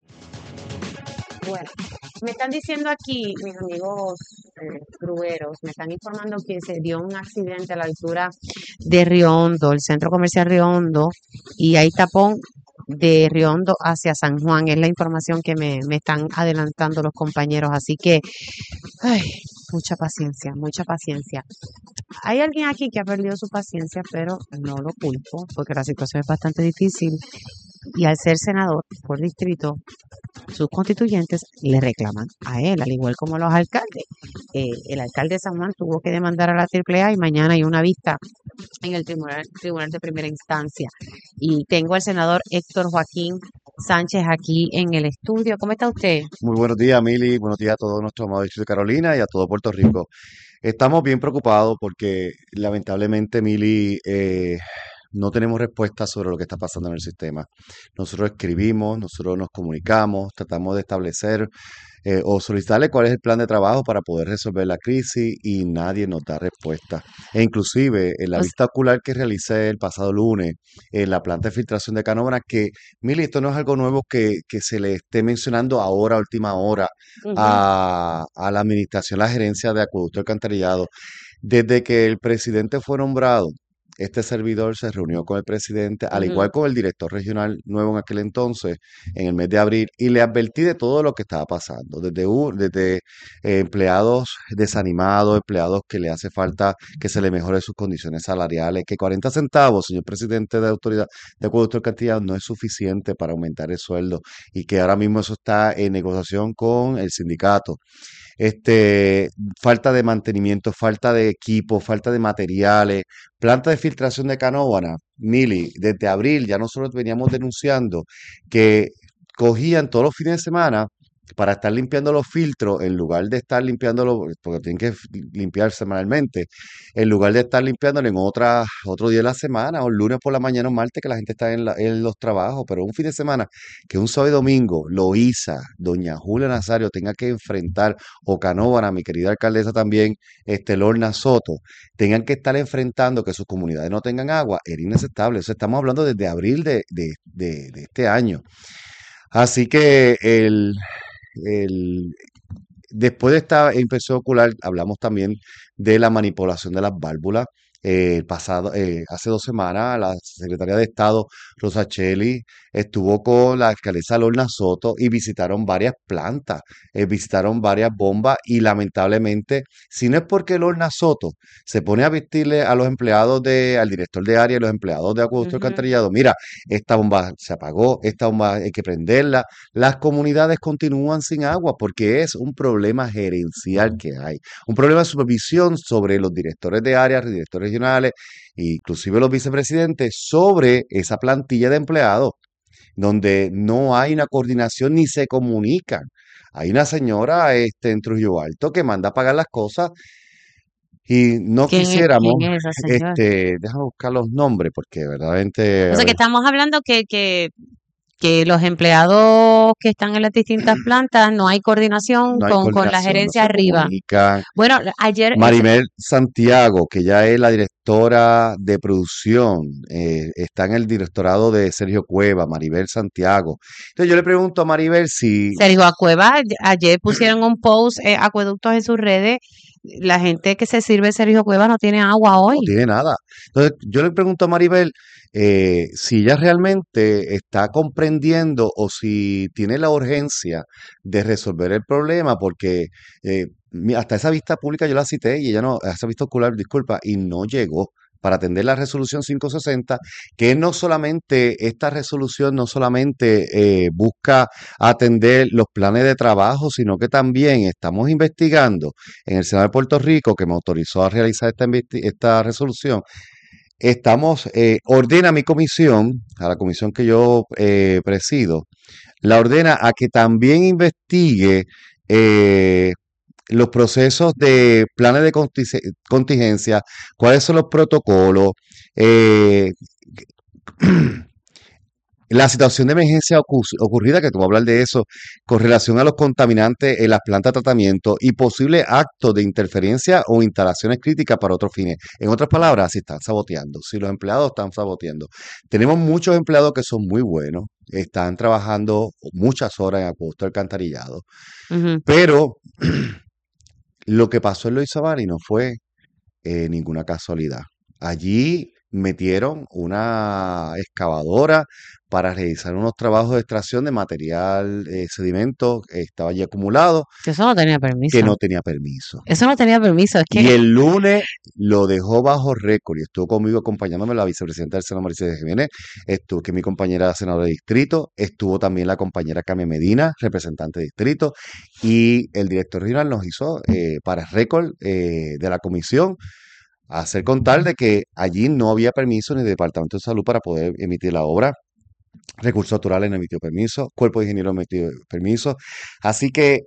S1: Bueno, me están diciendo aquí, mis amigos eh, grueros, me están informando que se dio un accidente a la altura de Río Hondo, el centro comercial Río Hondo, y hay tapón de Río Hondo hacia San Juan. Es la información que me, me están adelantando los compañeros. Así que, ay, mucha paciencia, mucha paciencia. Hay alguien aquí que ha perdido su paciencia, pero no lo culpo, porque la situación es bastante difícil. Y al ser senador por distrito, sus constituyentes le reclaman a él, al igual como los alcaldes. Eh, el alcalde de San Juan tuvo que demandar a la triple A y mañana hay una vista en el tribunal, tribunal de primera instancia. Y tengo al senador Héctor Joaquín Sánchez aquí en el estudio. ¿Cómo está usted?
S11: Muy buenos días, Mili. Buenos días a todos nuestros amados distrito de Carolina y a todo Puerto Rico. Estamos bien preocupados porque lamentablemente, Mili, eh, no tenemos respuestas sobre lo que está pasando en el sistema. Nosotros escribimos, nosotros nos comunicamos, tratamos de establecer eh, o solicitarle cuál es el plan de trabajo para poder resolver la crisis y nadie nos da respuesta. E inclusive en la
S1: Pues-
S11: vista ocular que realicé el pasado lunes en la planta de filtración de Canóvana, que, Mili, esto no es algo nuevo que, que se le esté mencionando ahora, a última hora,
S1: Ujú.
S11: a, a la administración, la gerencia de acueducto y alcantarillado. Desde que el presidente fue nombrado, este servidor se reunió con el presidente, al
S1: Ujú.
S11: igual con el director regional nuevo en aquel entonces, en el mes de abril, y le advertí de todo lo que estaba pasando, desde, u- desde eh, empleados desanimados, empleados que le hace falta que se le mejore sus condiciones salariales, que cuarenta centavos, señor presidente de autoridad de acueducto y alcantarillado, no es suficiente para aumentar el sueldo, y que ahora mismo eso está en negociación con el sindicato. Este, falta de mantenimiento, falta de equipo, falta de materiales, planta de filtración de Canóvana, Mili, desde abril ya nosotros veníamos denunciando que cogían todos los fines de semana para estar limpiando los filtros, en lugar de estar limpiándolo, porque tienen que f- limpiar semanalmente, en lugar de estar limpiándolo en otra, otro día de la semana, o el lunes por la mañana o martes, que la gente está en, la- en los trabajos, pero un fin de semana, que un sábado y domingo, Loíza, doña Julia Nazario tenga que enfrentar, o Canóvana, mi querida alcaldesa también, este, Lorna Soto, tengan que estar enfrentando que sus comunidades no tengan agua, era inaceptable. Eso estamos hablando desde abril de, de, de, de este año. Así que el, el, después de esta inspección ocular, hablamos también de la manipulación de las válvulas. Eh, el pasado, eh, hace dos semanas, la secretaria de Estado, Rosa Cheli, estuvo con la alcaldesa Lorna Soto y visitaron varias plantas, eh, visitaron varias bombas y lamentablemente, si no es porque Lorna Soto se pone a vestirle a los empleados de, al director de área y los empleados de acueducto y
S1: Ujú.
S11: alcantarillado, mira, esta bomba se apagó, esta bomba hay que prenderla, las comunidades continúan sin agua porque es un problema gerencial que hay, un problema de supervisión sobre los directores de áreas, directores regionales, inclusive los vicepresidentes, sobre esa plantilla de empleados, donde no hay una coordinación ni se comunican. Hay una señora este, en Trujillo Alto que manda a pagar las cosas y no
S1: ¿Quién es,
S11: quisiéramos,
S1: quién es esa señora?
S11: este, déjame buscar los nombres porque verdaderamente,
S1: O
S11: a
S1: sea que
S11: ver,
S1: estamos hablando que, que, que los empleados que están en las distintas plantas no hay coordinación
S11: no hay
S1: con, con la
S11: coordinación, no
S1: gerencia
S11: se
S1: arriba.
S11: comunican.
S1: Bueno, ayer, eso,
S11: Maribel Santiago, que ya es la directora de producción, eh, está en el directorado de Sergio Cueva, Maribel Santiago. Entonces yo le pregunto a Maribel si
S1: Sergio Acueva, ayer pusieron un post, eh, acueductos en sus redes. La gente que se sirve Sergio Cueva no tiene agua
S11: no
S1: hoy.
S11: tiene nada. Entonces yo le pregunto a Maribel eh, si ella realmente está comprendiendo o si tiene la urgencia de resolver el problema, porque eh, mi- hasta esa vista pública yo la cité y ella no, esa vista ocular, disculpa, y no llegó para atender la resolución quinientos sesenta, que no solamente, esta resolución no solamente eh, busca atender los planes de trabajo, sino que también estamos investigando en el Senado de Puerto Rico, que me autorizó a realizar esta, investi- esta resolución. Estamos, eh, ordena a mi comisión, a la comisión que yo eh, presido, la ordena a que también investigue eh, los procesos de planes de contige- contingencia, cuáles son los protocolos, eh, la situación de emergencia ocu- ocurrida, que tú vas a hablar de eso, con relación a los contaminantes en las plantas de tratamiento y posibles actos de interferencia o instalaciones críticas para otros fines. En otras palabras, si están saboteando, si los empleados están saboteando. Tenemos muchos empleados que son muy buenos, están trabajando muchas horas en acueducto alcantarillado,
S1: Ujú.
S11: pero lo que pasó en Loíza Sabani no fue eh, ninguna casualidad. Allí metieron una excavadora para realizar unos trabajos de extracción de material, eh, sedimento que estaba allí acumulado,
S1: Eso no tenía
S11: que
S1: permiso.
S11: no tenía permiso.
S1: Eso no tenía permiso. Es
S11: Y
S1: que
S11: el lunes lo dejó bajo récord y estuvo conmigo acompañándome la vicepresidenta del Senado, Maricela Jiménez, estuvo que es mi compañera senadora de distrito, estuvo también la compañera Carmen Medina, representante de distrito, y el director regional nos hizo eh, para récord eh, de la comisión hacer contar de que allí no había permiso ni de Departamento de Salud para poder emitir la obra. Recursos naturales no emitió permiso, Cuerpo de Ingenieros no emitió permiso. Así que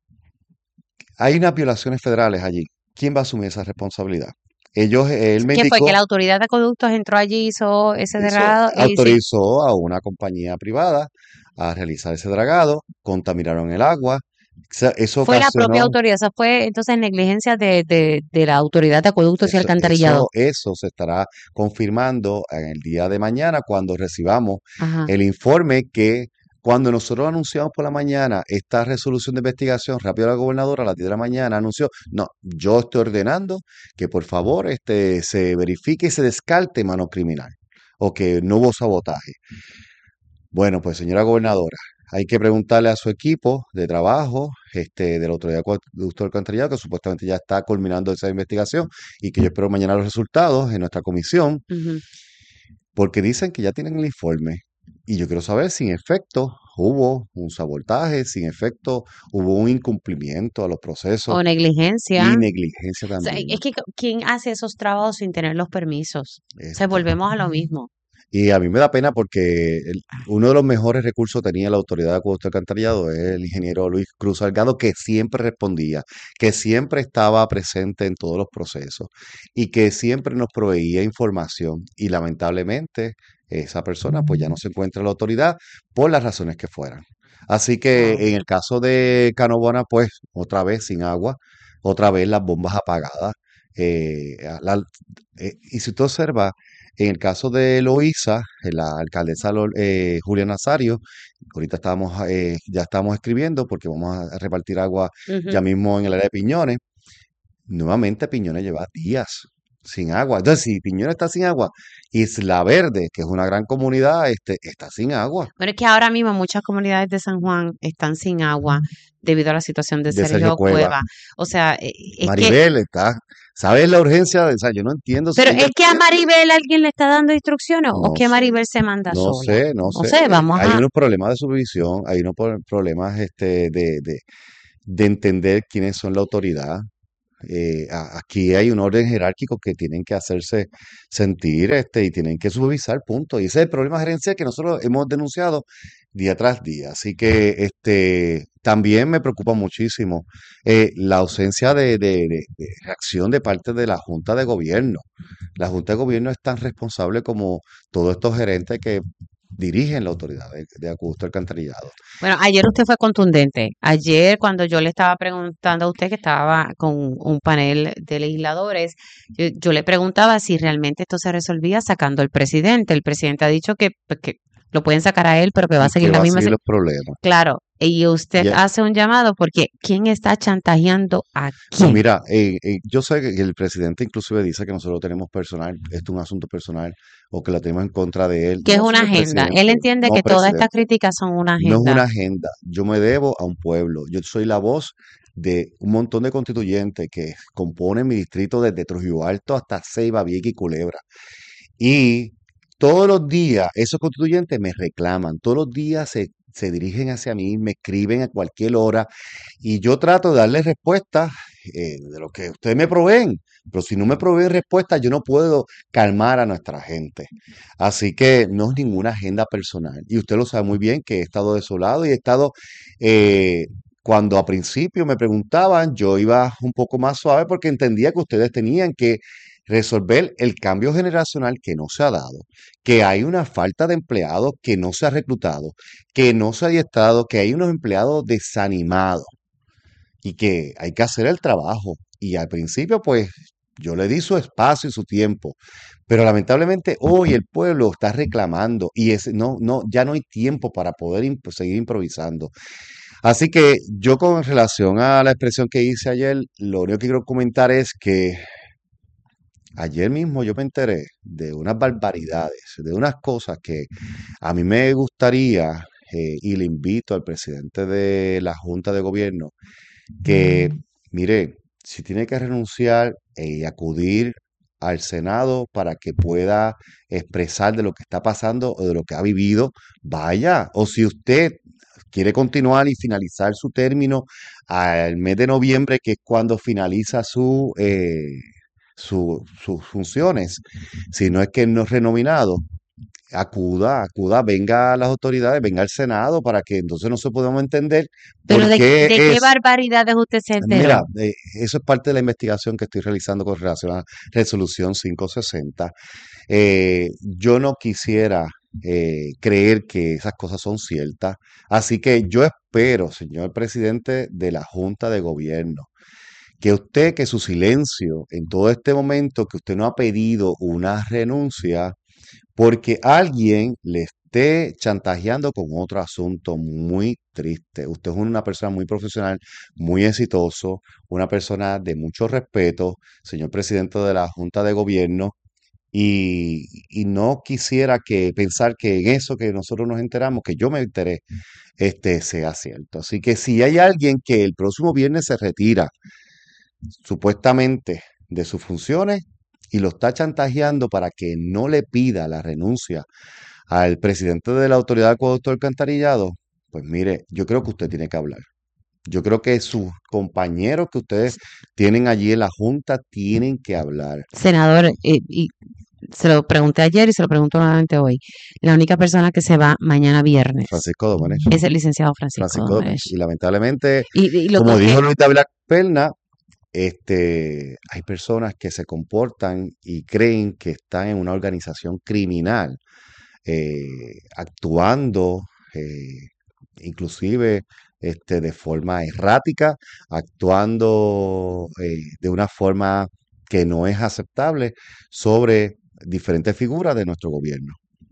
S11: hay unas violaciones federales allí. ¿Quién va a asumir esa responsabilidad? Ellos, él me
S1: ¿qué fue? Que
S11: indicó,
S1: la autoridad de acueductos entró allí, hizo ese
S11: hizo,
S1: dragado y sí,
S11: autorizó a una compañía privada a realizar ese dragado, contaminaron el agua. O sea, eso
S1: fue la propia
S11: ocasionó,
S1: autoridad. Eso fue entonces negligencia de, de, de la autoridad de acueductos y
S11: eso,
S1: alcantarillado.
S11: eso, eso se estará confirmando en el día de mañana cuando recibamos
S1: Ajá.
S11: el informe que cuando nosotros anunciamos por la mañana esta resolución de investigación, rápido la gobernadora a las diez de la mañana anunció, no, yo estoy ordenando que por favor este, se verifique y se descarte mano criminal o que no hubo sabotaje. Bueno, pues señora gobernadora, hay que preguntarle a su equipo de trabajo, este, de la Autoridad de Acueducto Alcantarillado, que supuestamente ya está culminando esa investigación y que yo espero mañana los resultados en nuestra comisión,
S1: Ujú.
S11: porque dicen que ya tienen el informe. Y yo quiero saber si en efecto hubo un sabotaje, si en efecto hubo un incumplimiento a los procesos
S1: O negligencia.
S11: y negligencia
S1: O sea,
S11: también.
S1: es que ¿quién hace esos trabajos sin tener los permisos? O sea,
S11: Esto.
S1: volvemos a lo mismo.
S11: Y a mí me da pena porque el- uno de los mejores recursos que tenía la Autoridad de Acueducto y Alcantarillado es el ingeniero Luis Cruz Salgado, que siempre respondía, que siempre estaba presente en todos los procesos y que siempre nos proveía información. Y lamentablemente esa persona pues ya no se encuentra en la autoridad por las razones que fueran. Así que
S1: Wow.
S11: en el caso de Canóvana, pues otra vez sin agua, otra vez las bombas apagadas. eh, a la- eh, y si tú observas, en el caso de Loíza, eh, la alcaldesa Lo- eh, Julia Nazario ahorita estamos, eh, ya estamos escribiendo porque vamos a repartir agua
S1: Ujú.
S11: ya mismo en el área de Piñones. Nuevamente Piñones lleva días sin agua. Entonces, si Piñones está sin agua, Isla Verde, que es una gran comunidad, este, está sin agua.
S1: Bueno, es que ahora mismo muchas comunidades de San Juan están sin agua debido a la situación de
S11: De Sergio
S1: Sergio
S11: Cueva.
S1: Cueva. O sea, eh, es que,
S11: Maribel está, ¿sabes la urgencia? De, o sea, yo no entiendo si
S1: pero
S11: ella
S1: es que a Maribel alguien le está dando instrucciones o
S11: no
S1: que
S11: sé,
S1: Maribel se manda
S11: no
S1: sola.
S11: sé, no
S1: No
S11: sé.
S1: sé,
S11: Eh,
S1: vamos
S11: Hay
S1: a,
S11: unos problemas de supervisión, hay unos pro- problemas este, de, de, de entender quiénes son la autoridad. Eh, a- aquí hay un orden jerárquico que tienen que hacerse sentir este, y tienen que supervisar, punto. Y ese es el problema de gerencia que nosotros hemos denunciado día tras día. Así que este, también me preocupa muchísimo eh, la ausencia de, de- de- de reacción de parte de la Junta de Gobierno. La Junta de Gobierno es tan responsable como todos estos gerentes que dirigen la autoridad de, de acueducto alcantarillado.
S1: bueno, ayer usted fue contundente. Ayer cuando yo le estaba preguntando a usted que estaba con un panel de legisladores, yo, yo le preguntaba si realmente esto se resolvía sacando al presidente. El presidente ha dicho que, pues, que lo pueden sacar a él, pero que va a
S11: Y que
S1: seguir la
S11: va a
S1: misma.
S11: seguir
S1: si-
S11: los problemas.
S1: Claro, y usted
S11: Y,
S1: hace un llamado porque ¿quién está chantajeando a
S11: Pues
S1: quién?
S11: mira, eh, eh, yo sé que el presidente inclusive dice que nosotros tenemos personal, esto es un asunto personal, o que lo tenemos en contra de él.
S1: Que es
S11: No,
S1: una
S11: señor
S1: agenda. Él
S11: presidente,
S1: entiende
S11: no,
S1: que todas estas
S11: presidente,
S1: críticas son una
S11: no es
S1: agenda.
S11: una agenda. Yo me debo a un pueblo. Yo soy la voz de un montón de constituyentes que componen mi distrito desde Trujillo Alto hasta Ceiba, Vieques y Culebra. Y todos los días esos constituyentes me reclaman, todos los días se, se dirigen hacia mí, me escriben a cualquier hora y yo trato de darles respuestas eh, de lo que ustedes me proveen. Pero si no me proveen respuestas, yo no puedo calmar a nuestra gente. Así que no es ninguna agenda personal. Y usted lo sabe muy bien que he estado de su lado y he estado, eh, cuando a principio me preguntaban, yo iba un poco más suave porque entendía que ustedes tenían que resolver el cambio generacional que no se ha dado, que hay una falta de empleados que no se ha reclutado, que no se ha adiestrado, que hay unos empleados desanimados y que hay que hacer el trabajo. Y al principio, pues, yo le di su espacio y su tiempo, pero lamentablemente hoy el pueblo está reclamando y es, no, no, ya no hay tiempo para poder imp- seguir improvisando. Así que yo con relación a la expresión que hice ayer, lo único que quiero comentar es que ayer mismo yo me enteré de unas barbaridades, de unas cosas que a mí me gustaría, eh, y le invito al presidente de la Junta de Gobierno, que, mire, si tiene que renunciar eh, y acudir al Senado para que pueda expresar de lo que está pasando o de lo que ha vivido, vaya. O si usted quiere continuar y finalizar su término al mes de noviembre, que es cuando finaliza su, eh, su- sus funciones, si no es que no es renominado, acuda, acuda, venga a las autoridades, venga al Senado para que entonces nosotros podamos entender
S1: Pero
S11: por
S1: ¿de,
S11: qué
S1: de qué
S11: es.
S1: barbaridades usted se
S11: Mira,
S1: enteró?
S11: eh, eso es parte de la investigación que estoy realizando con relación a Resolución quinientos sesenta. Eh, yo no quisiera eh, creer que esas cosas son ciertas, así que yo espero, señor presidente de la Junta de Gobierno, que usted, que su silencio en todo este momento, que usted no ha pedido una renuncia, porque alguien le esté chantajeando con otro asunto muy triste. Usted es una persona muy profesional, muy exitoso, una persona de mucho respeto, señor presidente de la Junta de Gobierno, y, y no quisiera que pensar que en eso que nosotros nos enteramos, que yo me enteré, este sea cierto. Así que si hay alguien que el próximo viernes se retira supuestamente de sus funciones y lo está chantajeando para que no le pida la renuncia al presidente de la Autoridad de Acueducto Alcantarillado, pues mire, yo creo que usted tiene que hablar. Yo creo que sus compañeros que ustedes tienen allí en la Junta tienen que hablar.
S1: Senador, eh, y se lo pregunté ayer y se lo pregunto nuevamente hoy. La única persona que se va mañana viernes
S11: Francisco Domenech.
S1: es el licenciado Francisco
S11: Francisco Domenech.
S1: Domenech.
S11: Y lamentablemente,
S1: Y, y lo
S11: como
S1: que es
S11: dijo
S1: que,
S11: Luis Dávila Perna, este, hay personas que se comportan y creen que están en una organización criminal, eh, actuando eh, inclusive este, de forma errática, actuando eh, de una forma que no es aceptable sobre diferentes figuras de nuestro gobierno.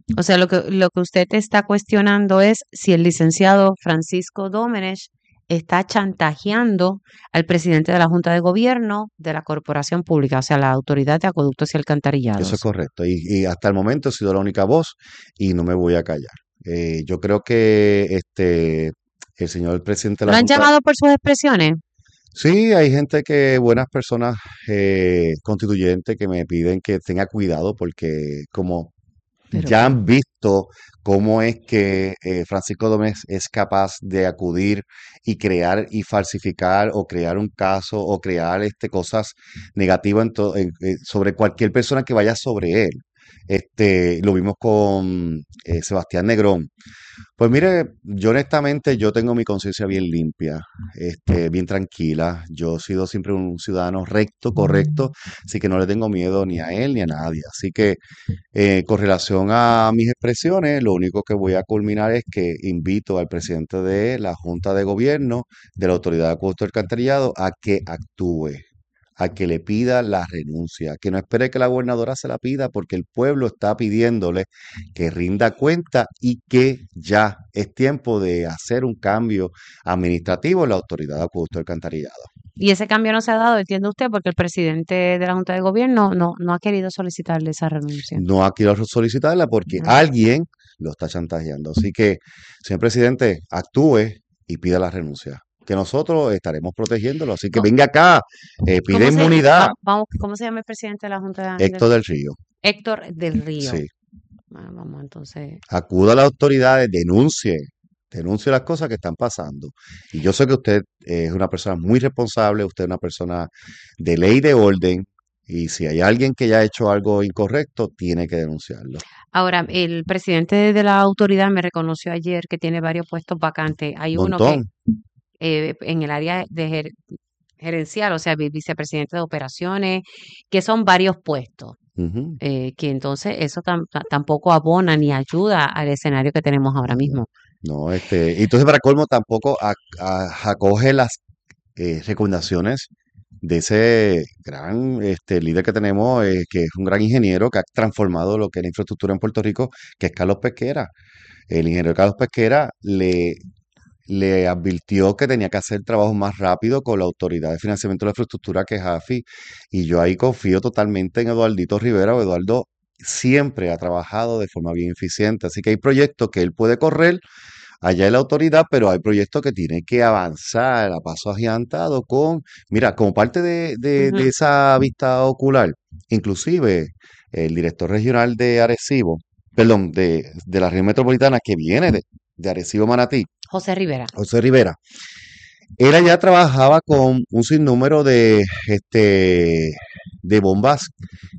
S1: O sea, lo que, lo que usted está cuestionando es si el licenciado Francisco Domenech está chantajeando al presidente de la Junta de Gobierno de la Corporación Pública, o sea, la Autoridad de Acueductos y Alcantarillados.
S11: Eso es correcto. Y, y hasta el momento he sido la única voz y no me voy a callar. Eh, yo creo que este el señor presidente de
S1: ¿Lo
S11: la
S1: han
S11: Junta...
S1: llamado por sus expresiones?
S11: Sí, hay gente que, buenas personas eh, constituyentes que me piden que tenga cuidado porque como
S1: Pero
S11: ya
S1: qué.
S11: han visto cómo es que eh, Francisco Domínguez es capaz de acudir y crear y falsificar o crear un caso o crear este, cosas negativas en to- en- eh, sobre cualquier persona que vaya sobre él. Este, lo vimos con eh, Sebastián Negrón. Pues mire, yo honestamente yo tengo mi conciencia bien limpia, este, bien tranquila. Yo he sido siempre un ciudadano recto, correcto, así que no le tengo miedo ni a él ni a nadie. Así que eh, con relación a mis expresiones, lo único que voy a culminar es que invito al presidente de la Junta de Gobierno de la Autoridad de Acueducto y Alcantarillado a que actúe, a que le pida la renuncia, que no espere que la gobernadora se la pida porque el pueblo está pidiéndole que rinda cuenta y que ya es tiempo de hacer un cambio administrativo en la Autoridad de Acueducto y Alcantarillado.
S1: Y ese cambio no se ha dado, entiende usted, porque el presidente de la Junta de Gobierno no, no ha querido solicitarle esa renuncia.
S11: No ha querido solicitarla porque
S1: Ah.
S11: alguien lo está chantajeando. Así que, señor presidente, actúe y pida la renuncia, que nosotros estaremos protegiéndolo. Así que
S1: ¿Cómo,
S11: venga acá, eh,
S1: cómo
S11: pide
S1: se,
S11: inmunidad.
S1: va- vamos, ¿cómo se llama el presidente de la Junta de
S11: Héctor del Río,
S1: Héctor del Río?
S11: sí.
S1: Bueno, vamos entonces.
S11: Acuda a las autoridades, denuncie, denuncie las cosas que están pasando. Y yo sé que usted es una persona muy responsable, usted es una persona de ley y de orden, y si hay alguien que ya ha hecho algo incorrecto, tiene que denunciarlo.
S1: Ahora, el presidente de la autoridad me reconoció ayer que tiene varios puestos vacantes. Hay uno que
S11: Montón.
S1: eh, en el área de ger- gerencial, o sea, vi- vicepresidente de operaciones, que son varios puestos.
S11: Ujú.
S1: eh, que entonces eso tam- ta- tampoco abona ni ayuda al escenario que tenemos ahora mismo.
S11: No, este, y entonces para colmo tampoco ac- a- acoge las eh, recomendaciones de ese gran este, líder que tenemos, eh, que es un gran ingeniero que ha transformado lo que es la infraestructura en Puerto Rico, que es Carlos Pesquera. El ingeniero Carlos Pesquera le, le advirtió que tenía que hacer trabajo más rápido con la Autoridad de Financiamiento de la Infraestructura, que es AFI, y yo ahí confío totalmente en Eduardito Rivera. O Eduardo siempre ha trabajado de forma bien eficiente, así que hay proyectos que él puede correr allá en la autoridad, pero hay proyectos que tienen que avanzar a paso agigantado con, mira, como parte de, de- de
S1: Ujú.
S11: esa vista ocular, inclusive el director regional de Arecibo, perdón, de, de la región metropolitana que viene de, de Arecibo Manatí,
S1: José Rivera.
S11: José Rivera, él allá trabajaba con un sinnúmero de, este, de bombas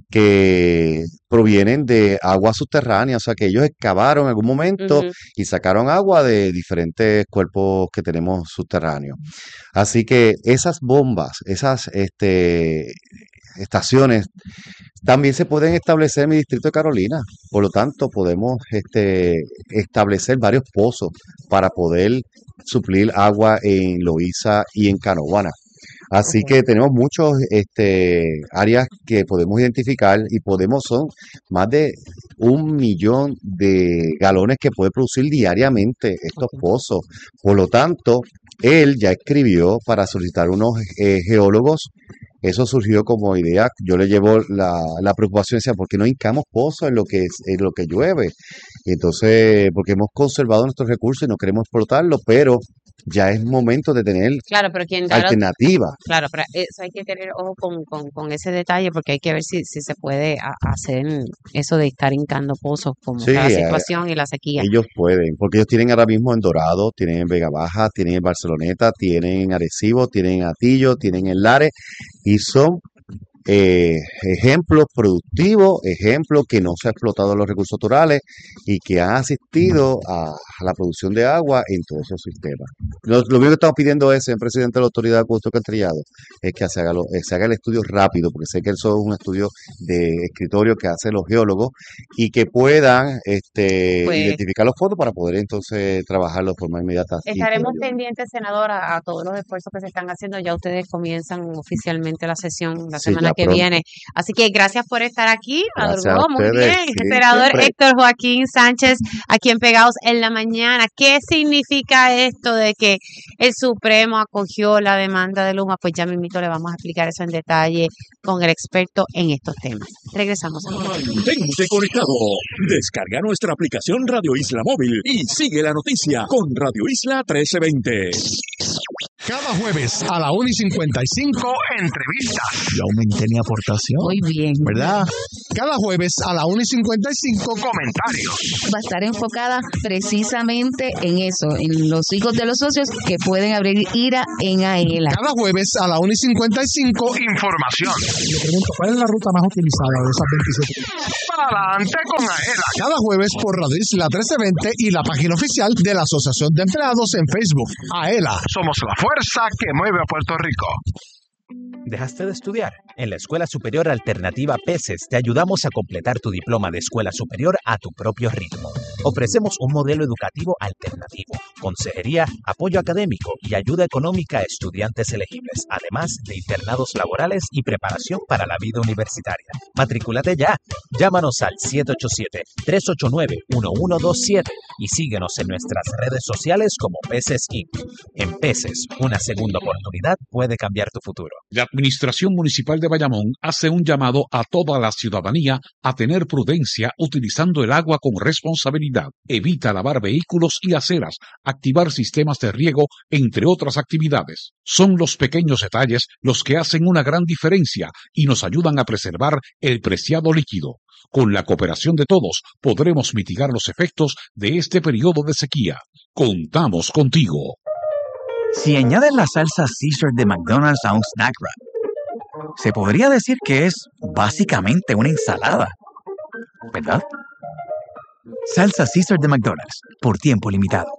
S11: que provienen de agua subterránea, o sea que ellos excavaron en algún momento
S1: Ujú.
S11: y sacaron agua de diferentes cuerpos que tenemos subterráneos. Así que esas bombas, esas este, estaciones, también se pueden establecer en mi distrito de Carolina. Por lo tanto, podemos este, establecer varios pozos para poder suplir agua en Loíza y en Canóvana. Así
S1: Ok.
S11: que tenemos muchos este, áreas que podemos identificar y podemos, son más de un millón de galones que puede producir diariamente estos
S1: Ok.
S11: pozos. Por lo tanto, él ya escribió para solicitar unos eh, geólogos. Eso surgió como idea. Yo le llevo la, la preocupación, decía, ¿por qué no hincamos pozos en lo que es, en lo que llueve? Y entonces, porque hemos conservado nuestros recursos y no queremos explotarlos, pero ya es momento de tener
S1: Claro, pero quien da la-
S11: alternativas.
S1: claro, pero eso hay que tener ojo con, con, con ese detalle porque hay que ver si, si se puede a- hacer eso de estar hincando pozos, como
S11: Sí,
S1: está la
S11: eh,
S1: situación y la sequía.
S11: ellos pueden, porque ellos tienen ahora mismo en Dorado, tienen en Vega Baja, tienen en Barceloneta, tienen en Arecibo, tienen en Atillo, tienen en Lares, y son eh, ejemplos productivos, ejemplos que no se ha explotado los recursos naturales y que han asistido a, a la producción de agua en todos esos sistemas. Lo, lo único que estamos pidiendo es, señor presidente de la Autoridad de Acueductos y Alcantarillados, es que se haga, lo- eh, se haga el estudio rápido, porque sé que eso es un estudio de escritorio que hacen los geólogos y que puedan este,
S1: Pues
S11: identificar los fondos para poder entonces trabajarlo de forma inmediata. y
S1: estaremos
S11: prioritaria.
S1: pendientes, senadora, a todos los esfuerzos que se están haciendo. Ya ustedes comienzan oficialmente la sesión la
S11: Sí,
S1: semana
S11: ya,
S1: que
S11: pronto.
S1: viene. Así que gracias por estar aquí,
S11: Gracias
S1: madrugó,
S11: a
S1: muy
S11: ustedes,
S1: bien.
S11: sí,
S1: Senador
S11: siempre.
S1: Héctor Joaquín Sánchez, aquí en Pegados en la Mañana. ¿Qué significa esto de que el Supremo acogió la demanda de Luma? Pues ya mismito le vamos a explicar eso en detalle con el experto en estos temas. Regresamos.
S2: Mantente conectado. Descarga nuestra aplicación Radio Isla Móvil y sigue la noticia con Radio Isla trece veinte.
S4: Cada jueves a la una y cincuenta y cinco, entrevistas.
S12: Yo aumenté mi aportación.
S1: Muy bien.
S4: ¿Verdad? Cada jueves a la una y cincuenta y cinco, comentarios.
S13: Va a estar enfocada precisamente en eso, en los hijos de los socios que pueden abrir ira en AELA.
S4: Cada jueves a la una y cincuenta y cinco, información. Le pregunto, ¿cuál es la ruta más utilizada de esas veintisiete? Para adelante con AELA. Cada jueves por Radio Isla trece veinte y la página oficial de la Asociación de Empleados en Facebook. AELA, somos la fuerza que mueve a Puerto Rico.
S14: ¿Dejaste de estudiar? En la Escuela Superior Alternativa Peces te ayudamos a completar tu diploma de escuela superior a tu propio ritmo. Ofrecemos un modelo educativo alternativo, consejería, apoyo académico y ayuda económica a estudiantes elegibles, además de internados laborales y preparación para la vida universitaria. Matricúlate ya. Llámanos al siete ocho siete, tres ocho nueve, uno uno dos siete y síguenos en nuestras redes sociales como Peces incorporated. En Peces, una segunda oportunidad puede cambiar tu futuro.
S3: La Administración Municipal de Bayamón hace un llamado a toda la ciudadanía a tener prudencia utilizando el agua con responsabilidad. Evita lavar vehículos y aceras, activar sistemas de riego, entre otras actividades. Son los pequeños detalles los que hacen una gran diferencia y nos ayudan a preservar el preciado líquido. Con la cooperación de todos podremos mitigar los efectos de este periodo de sequía. Contamos contigo.
S6: Si añades la salsa Caesar de McDonald's a un snack wrap, se podría decir que es básicamente una ensalada, ¿verdad? Salsa Caesar de McDonald's, por tiempo limitado.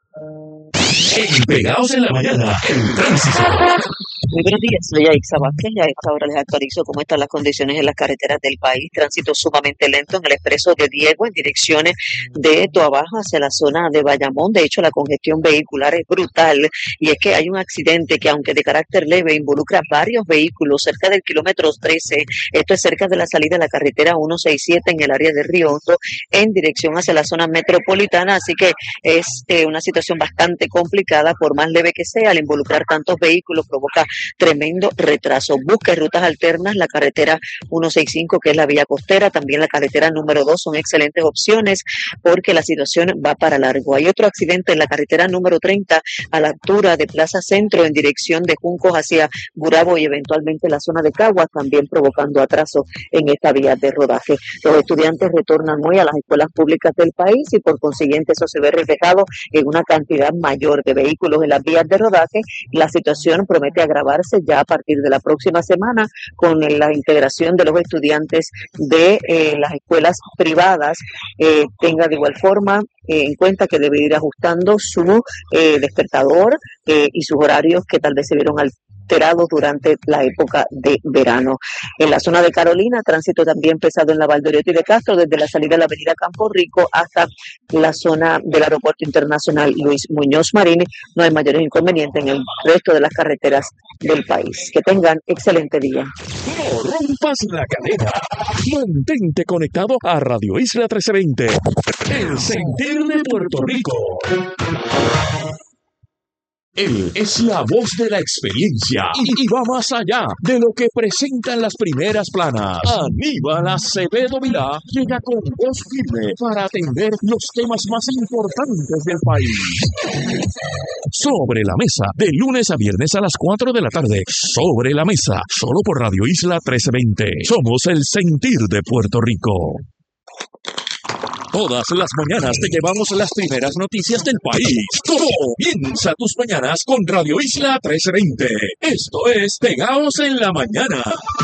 S2: En Pegados en la Mañana, el tránsito.
S15: Muy buenos días, soy Aixa Vázquez y a esta hora les actualizo cómo están las condiciones en las carreteras del país. Tránsito sumamente lento en el expreso de Diego en direcciones de Toabaja hacia la zona de Bayamón. De hecho, la congestión vehicular es brutal y es que hay un accidente que, aunque de carácter leve, involucra varios vehículos cerca del kilómetro trece. Esto es cerca de la salida de la carretera ciento sesenta y siete en el área de Río Hondo en dirección hacia la zona metropolitana. Así que es eh, una situación bastante complicada, por más leve que sea. Al involucrar tantos vehículos provoca tremendo retraso. Busca rutas alternas. La carretera ciento sesenta y cinco, que es la vía costera, también la carretera número dos son excelentes opciones porque la situación va para largo. Hay otro accidente en la carretera número treinta a la altura de Plaza Centro en dirección de Juncos hacia Gurabo y eventualmente la zona de Caguas, también provocando atraso en esta vía de rodaje. Los estudiantes retornan hoy a las escuelas públicas del país y por consiguiente eso se ve reflejado en una cantidad mayor de vehículos en las vías de rodaje. La situación promete agravarse ya a partir de la próxima semana con la integración de los estudiantes de eh, las escuelas privadas. Eh, tenga de igual forma eh, en cuenta que debe ir ajustando su eh, despertador eh, y sus horarios que tal vez se vieron al durante la época de verano. En la zona de Carolina, tránsito también pesado en la Valdoriotti de Castro, desde la salida de la avenida Campo Rico hasta la zona del aeropuerto internacional Luis Muñoz Marín. No hay mayores inconvenientes en el resto de las carreteras del país. Que tengan excelente día.
S2: No rompas la cadena. Mantente conectado a Radio Isla trece veinte. El sentir de Puerto Rico. Él es la voz de la experiencia y, y va más allá de lo que presentan las primeras planas. Aníbal Acevedo Vilá llega con voz firme para atender los temas más importantes del país. Sobre la mesa, de lunes a viernes a las cuatro de la tarde. Sobre la mesa, solo por Radio Isla trece veinte. Somos el sentir de Puerto Rico. Todas las mañanas te llevamos las primeras noticias del país. Comienza tus mañanas con Radio Isla trece veinte. Esto es Pegados en la Mañana.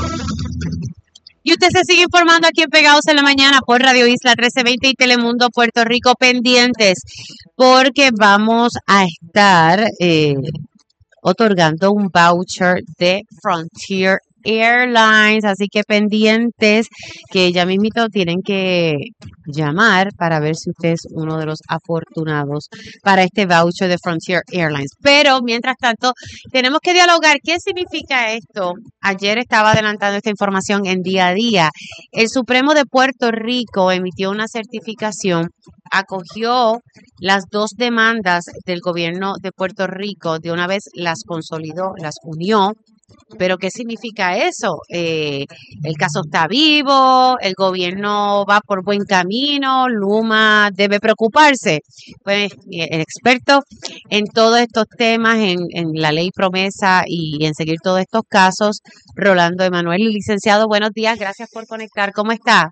S1: Y usted se sigue informando aquí en Pegados en la Mañana por Radio Isla trece veinte y Telemundo Puerto Rico, pendientes, porque vamos a estar eh, otorgando un voucher de Frontier Airlines, así que pendientes que ya mismito tienen que llamar para ver si usted es uno de los afortunados para este voucher de Frontier Airlines. Pero mientras tanto, tenemos que dialogar. ¿Qué significa esto? Ayer estaba adelantando esta información en Día a Día. El Supremo de Puerto Rico emitió una certificación, acogió las dos demandas del gobierno de Puerto Rico, de una vez las consolidó, las unió. Pero ¿qué significa eso? Eh, el caso está vivo, el gobierno va por buen camino, Luma debe preocuparse. Pues el experto en todos estos temas, en, en la ley promesa y en seguir todos estos casos, Rolando Emanuel, licenciado, buenos días, gracias por conectar, ¿cómo está?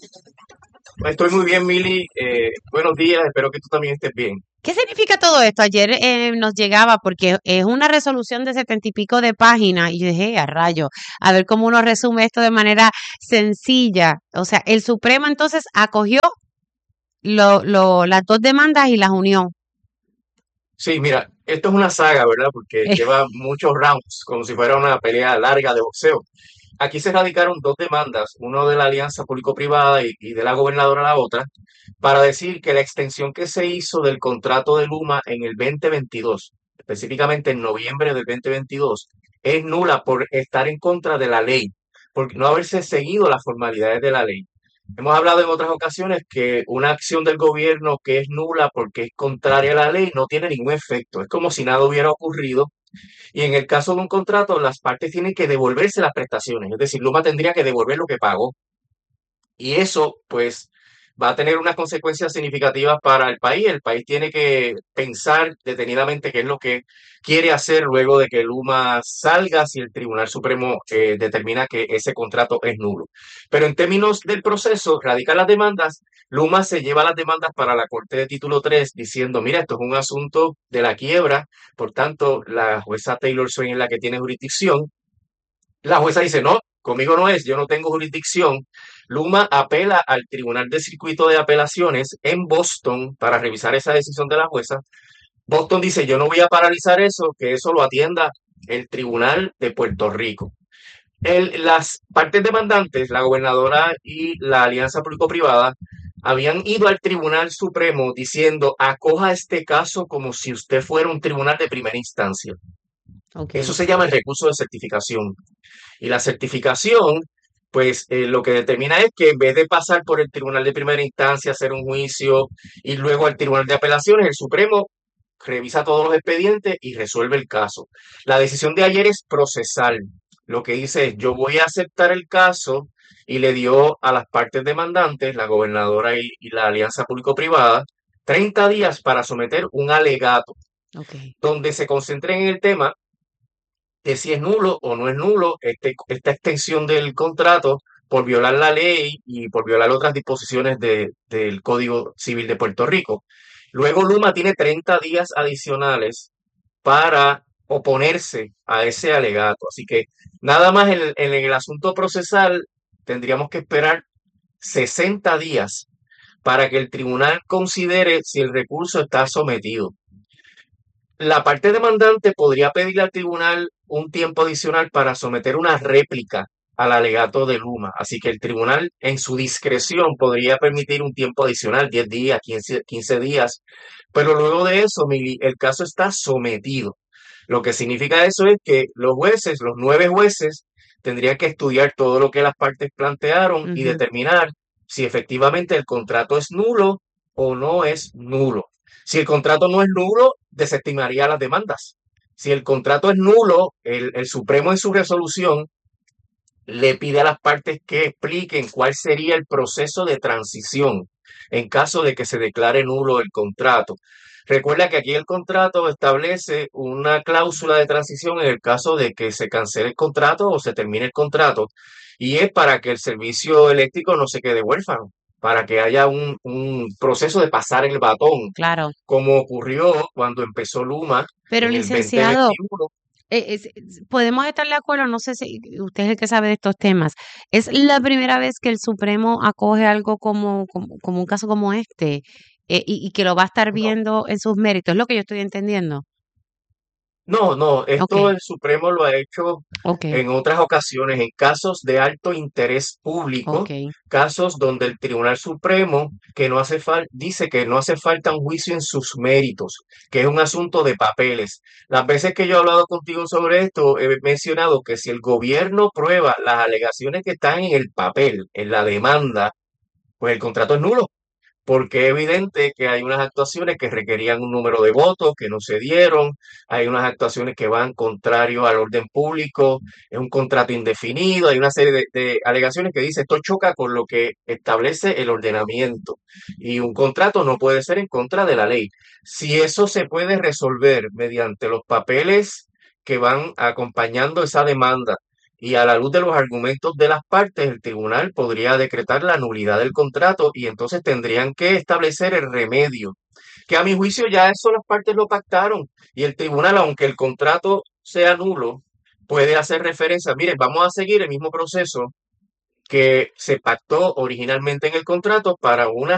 S12: Estoy muy bien, Mili. Eh, buenos días, espero que tú también estés bien.
S1: ¿Qué significa todo esto? Ayer eh, nos llegaba porque es una resolución de setenta y pico de páginas y yo dije, a rayo, a ver cómo uno resume esto de manera sencilla. O sea, el Supremo entonces acogió lo, lo, las dos demandas y las unió.
S12: Sí, mira, esto es una saga, ¿verdad? Porque lleva muchos rounds, como si fuera una pelea larga de boxeo. Aquí se radicaron dos demandas, uno de la alianza público-privada y, y de la gobernadora la otra, para decir que la extensión que se hizo del contrato de Luma en el veinte veintidós, específicamente en noviembre del veinte veintidós, es nula por estar en contra de la ley, por no haberse seguido las formalidades de la ley. Hemos hablado en otras ocasiones que una acción del gobierno que es nula porque es contraria a la ley no tiene ningún efecto. Es como si nada hubiera ocurrido. Y en el caso de un contrato, las partes tienen que devolverse las prestaciones. Es decir, Luma tendría que devolver lo que pagó. Y eso, pues, va a tener unas consecuencias significativas para el país. El país tiene que pensar detenidamente qué es lo que quiere hacer luego de que Luma salga si el Tribunal Supremo eh, determina que ese contrato es nulo. Pero en términos del proceso, radican las demandas. Luma se lleva las demandas para la Corte de Título tres diciendo, mira, esto es un asunto de la quiebra, por tanto, la jueza Taylor Swain es la que tiene jurisdicción. La jueza dice, no, conmigo no es, yo no tengo jurisdicción. Luma apela al Tribunal de Circuito de Apelaciones en Boston para revisar esa decisión de la jueza. Boston dice, yo no voy a paralizar eso, que eso lo atienda el Tribunal de Puerto Rico. El, las partes demandantes, la gobernadora y la alianza público-privada, habían ido al Tribunal Supremo diciendo, acoja este caso como si usted fuera un tribunal de primera instancia. Okay. Eso se llama el recurso de certificación. Y la certificación, pues eh, lo que determina es que en vez de pasar por el tribunal de primera instancia, hacer un juicio y luego al tribunal de apelaciones, el Supremo revisa todos los expedientes y resuelve el caso. La decisión de ayer es procesal. Lo que dice es, yo voy a aceptar el caso y le dio a las partes demandantes, la gobernadora y, y la alianza público-privada, treinta días para someter un alegato, okay, donde se concentren en el tema de si es nulo o no es nulo este, esta extensión del contrato por violar la ley y por violar otras disposiciones de, del Código Civil de Puerto Rico. Luego Luma tiene treinta días adicionales para oponerse a ese alegato. Así que nada más en, en el asunto procesal tendríamos que esperar sesenta días para que el tribunal considere si el recurso está sometido. La parte demandante podría pedirle al tribunal un tiempo adicional para someter una réplica al alegato de Luma. Así que el tribunal, en su discreción, podría permitir un tiempo adicional, diez días, quince, quince días. Pero luego de eso, Mili, el caso está sometido. Lo que significa eso es que los jueces, los nueve jueces, tendrían que estudiar todo lo que las partes plantearon uh-huh. y determinar si efectivamente el contrato es nulo o no es nulo. Si el contrato no es nulo, desestimaría las demandas. Si el contrato es nulo, el, el Supremo en su resolución le pide a las partes que expliquen cuál sería el proceso de transición en caso de que se declare nulo el contrato. Recuerda que aquí el contrato establece una cláusula de transición en el caso de que se cancele el contrato o se termine el contrato, y es para que el servicio eléctrico no se quede huérfano, para que haya un, un proceso de pasar el batón,
S1: claro,
S12: como ocurrió cuando empezó Luma.
S1: Pero
S12: en
S1: licenciado,
S12: el veinte veintiuno.
S1: Eh, es, podemos estar de acuerdo, no sé si usted es el que sabe de estos temas. Es la primera vez que el Supremo acoge algo como, como, como un caso como este eh, y, y que lo va a estar viendo en sus méritos, es lo que yo estoy entendiendo.
S12: No, no, esto
S1: Ok,
S12: el Supremo lo ha hecho
S1: ok,
S12: en otras ocasiones, en casos de alto interés público,
S1: ok,
S12: casos donde el Tribunal Supremo que no hace fal- dice que no hace falta un juicio en sus méritos, que es un asunto de papeles. Las veces que yo he hablado contigo sobre esto, he mencionado que si el gobierno prueba las alegaciones que están en el papel, en la demanda, pues el contrato es nulo porque es evidente que hay unas actuaciones que requerían un número de votos que no se dieron, hay unas actuaciones que van contrario al orden público, es un contrato indefinido, hay una serie de, de alegaciones que dice esto choca con lo que establece el ordenamiento y un contrato no puede ser en contra de la ley. Si eso se puede resolver mediante los papeles que van acompañando esa demanda, y a la luz de los argumentos de las partes, el tribunal podría decretar la nulidad del contrato y entonces tendrían que establecer el remedio, que a mi juicio ya eso las partes lo pactaron y el tribunal, aunque el contrato sea nulo, puede hacer referencia, mire, vamos a seguir el mismo proceso que se pactó originalmente en el contrato para una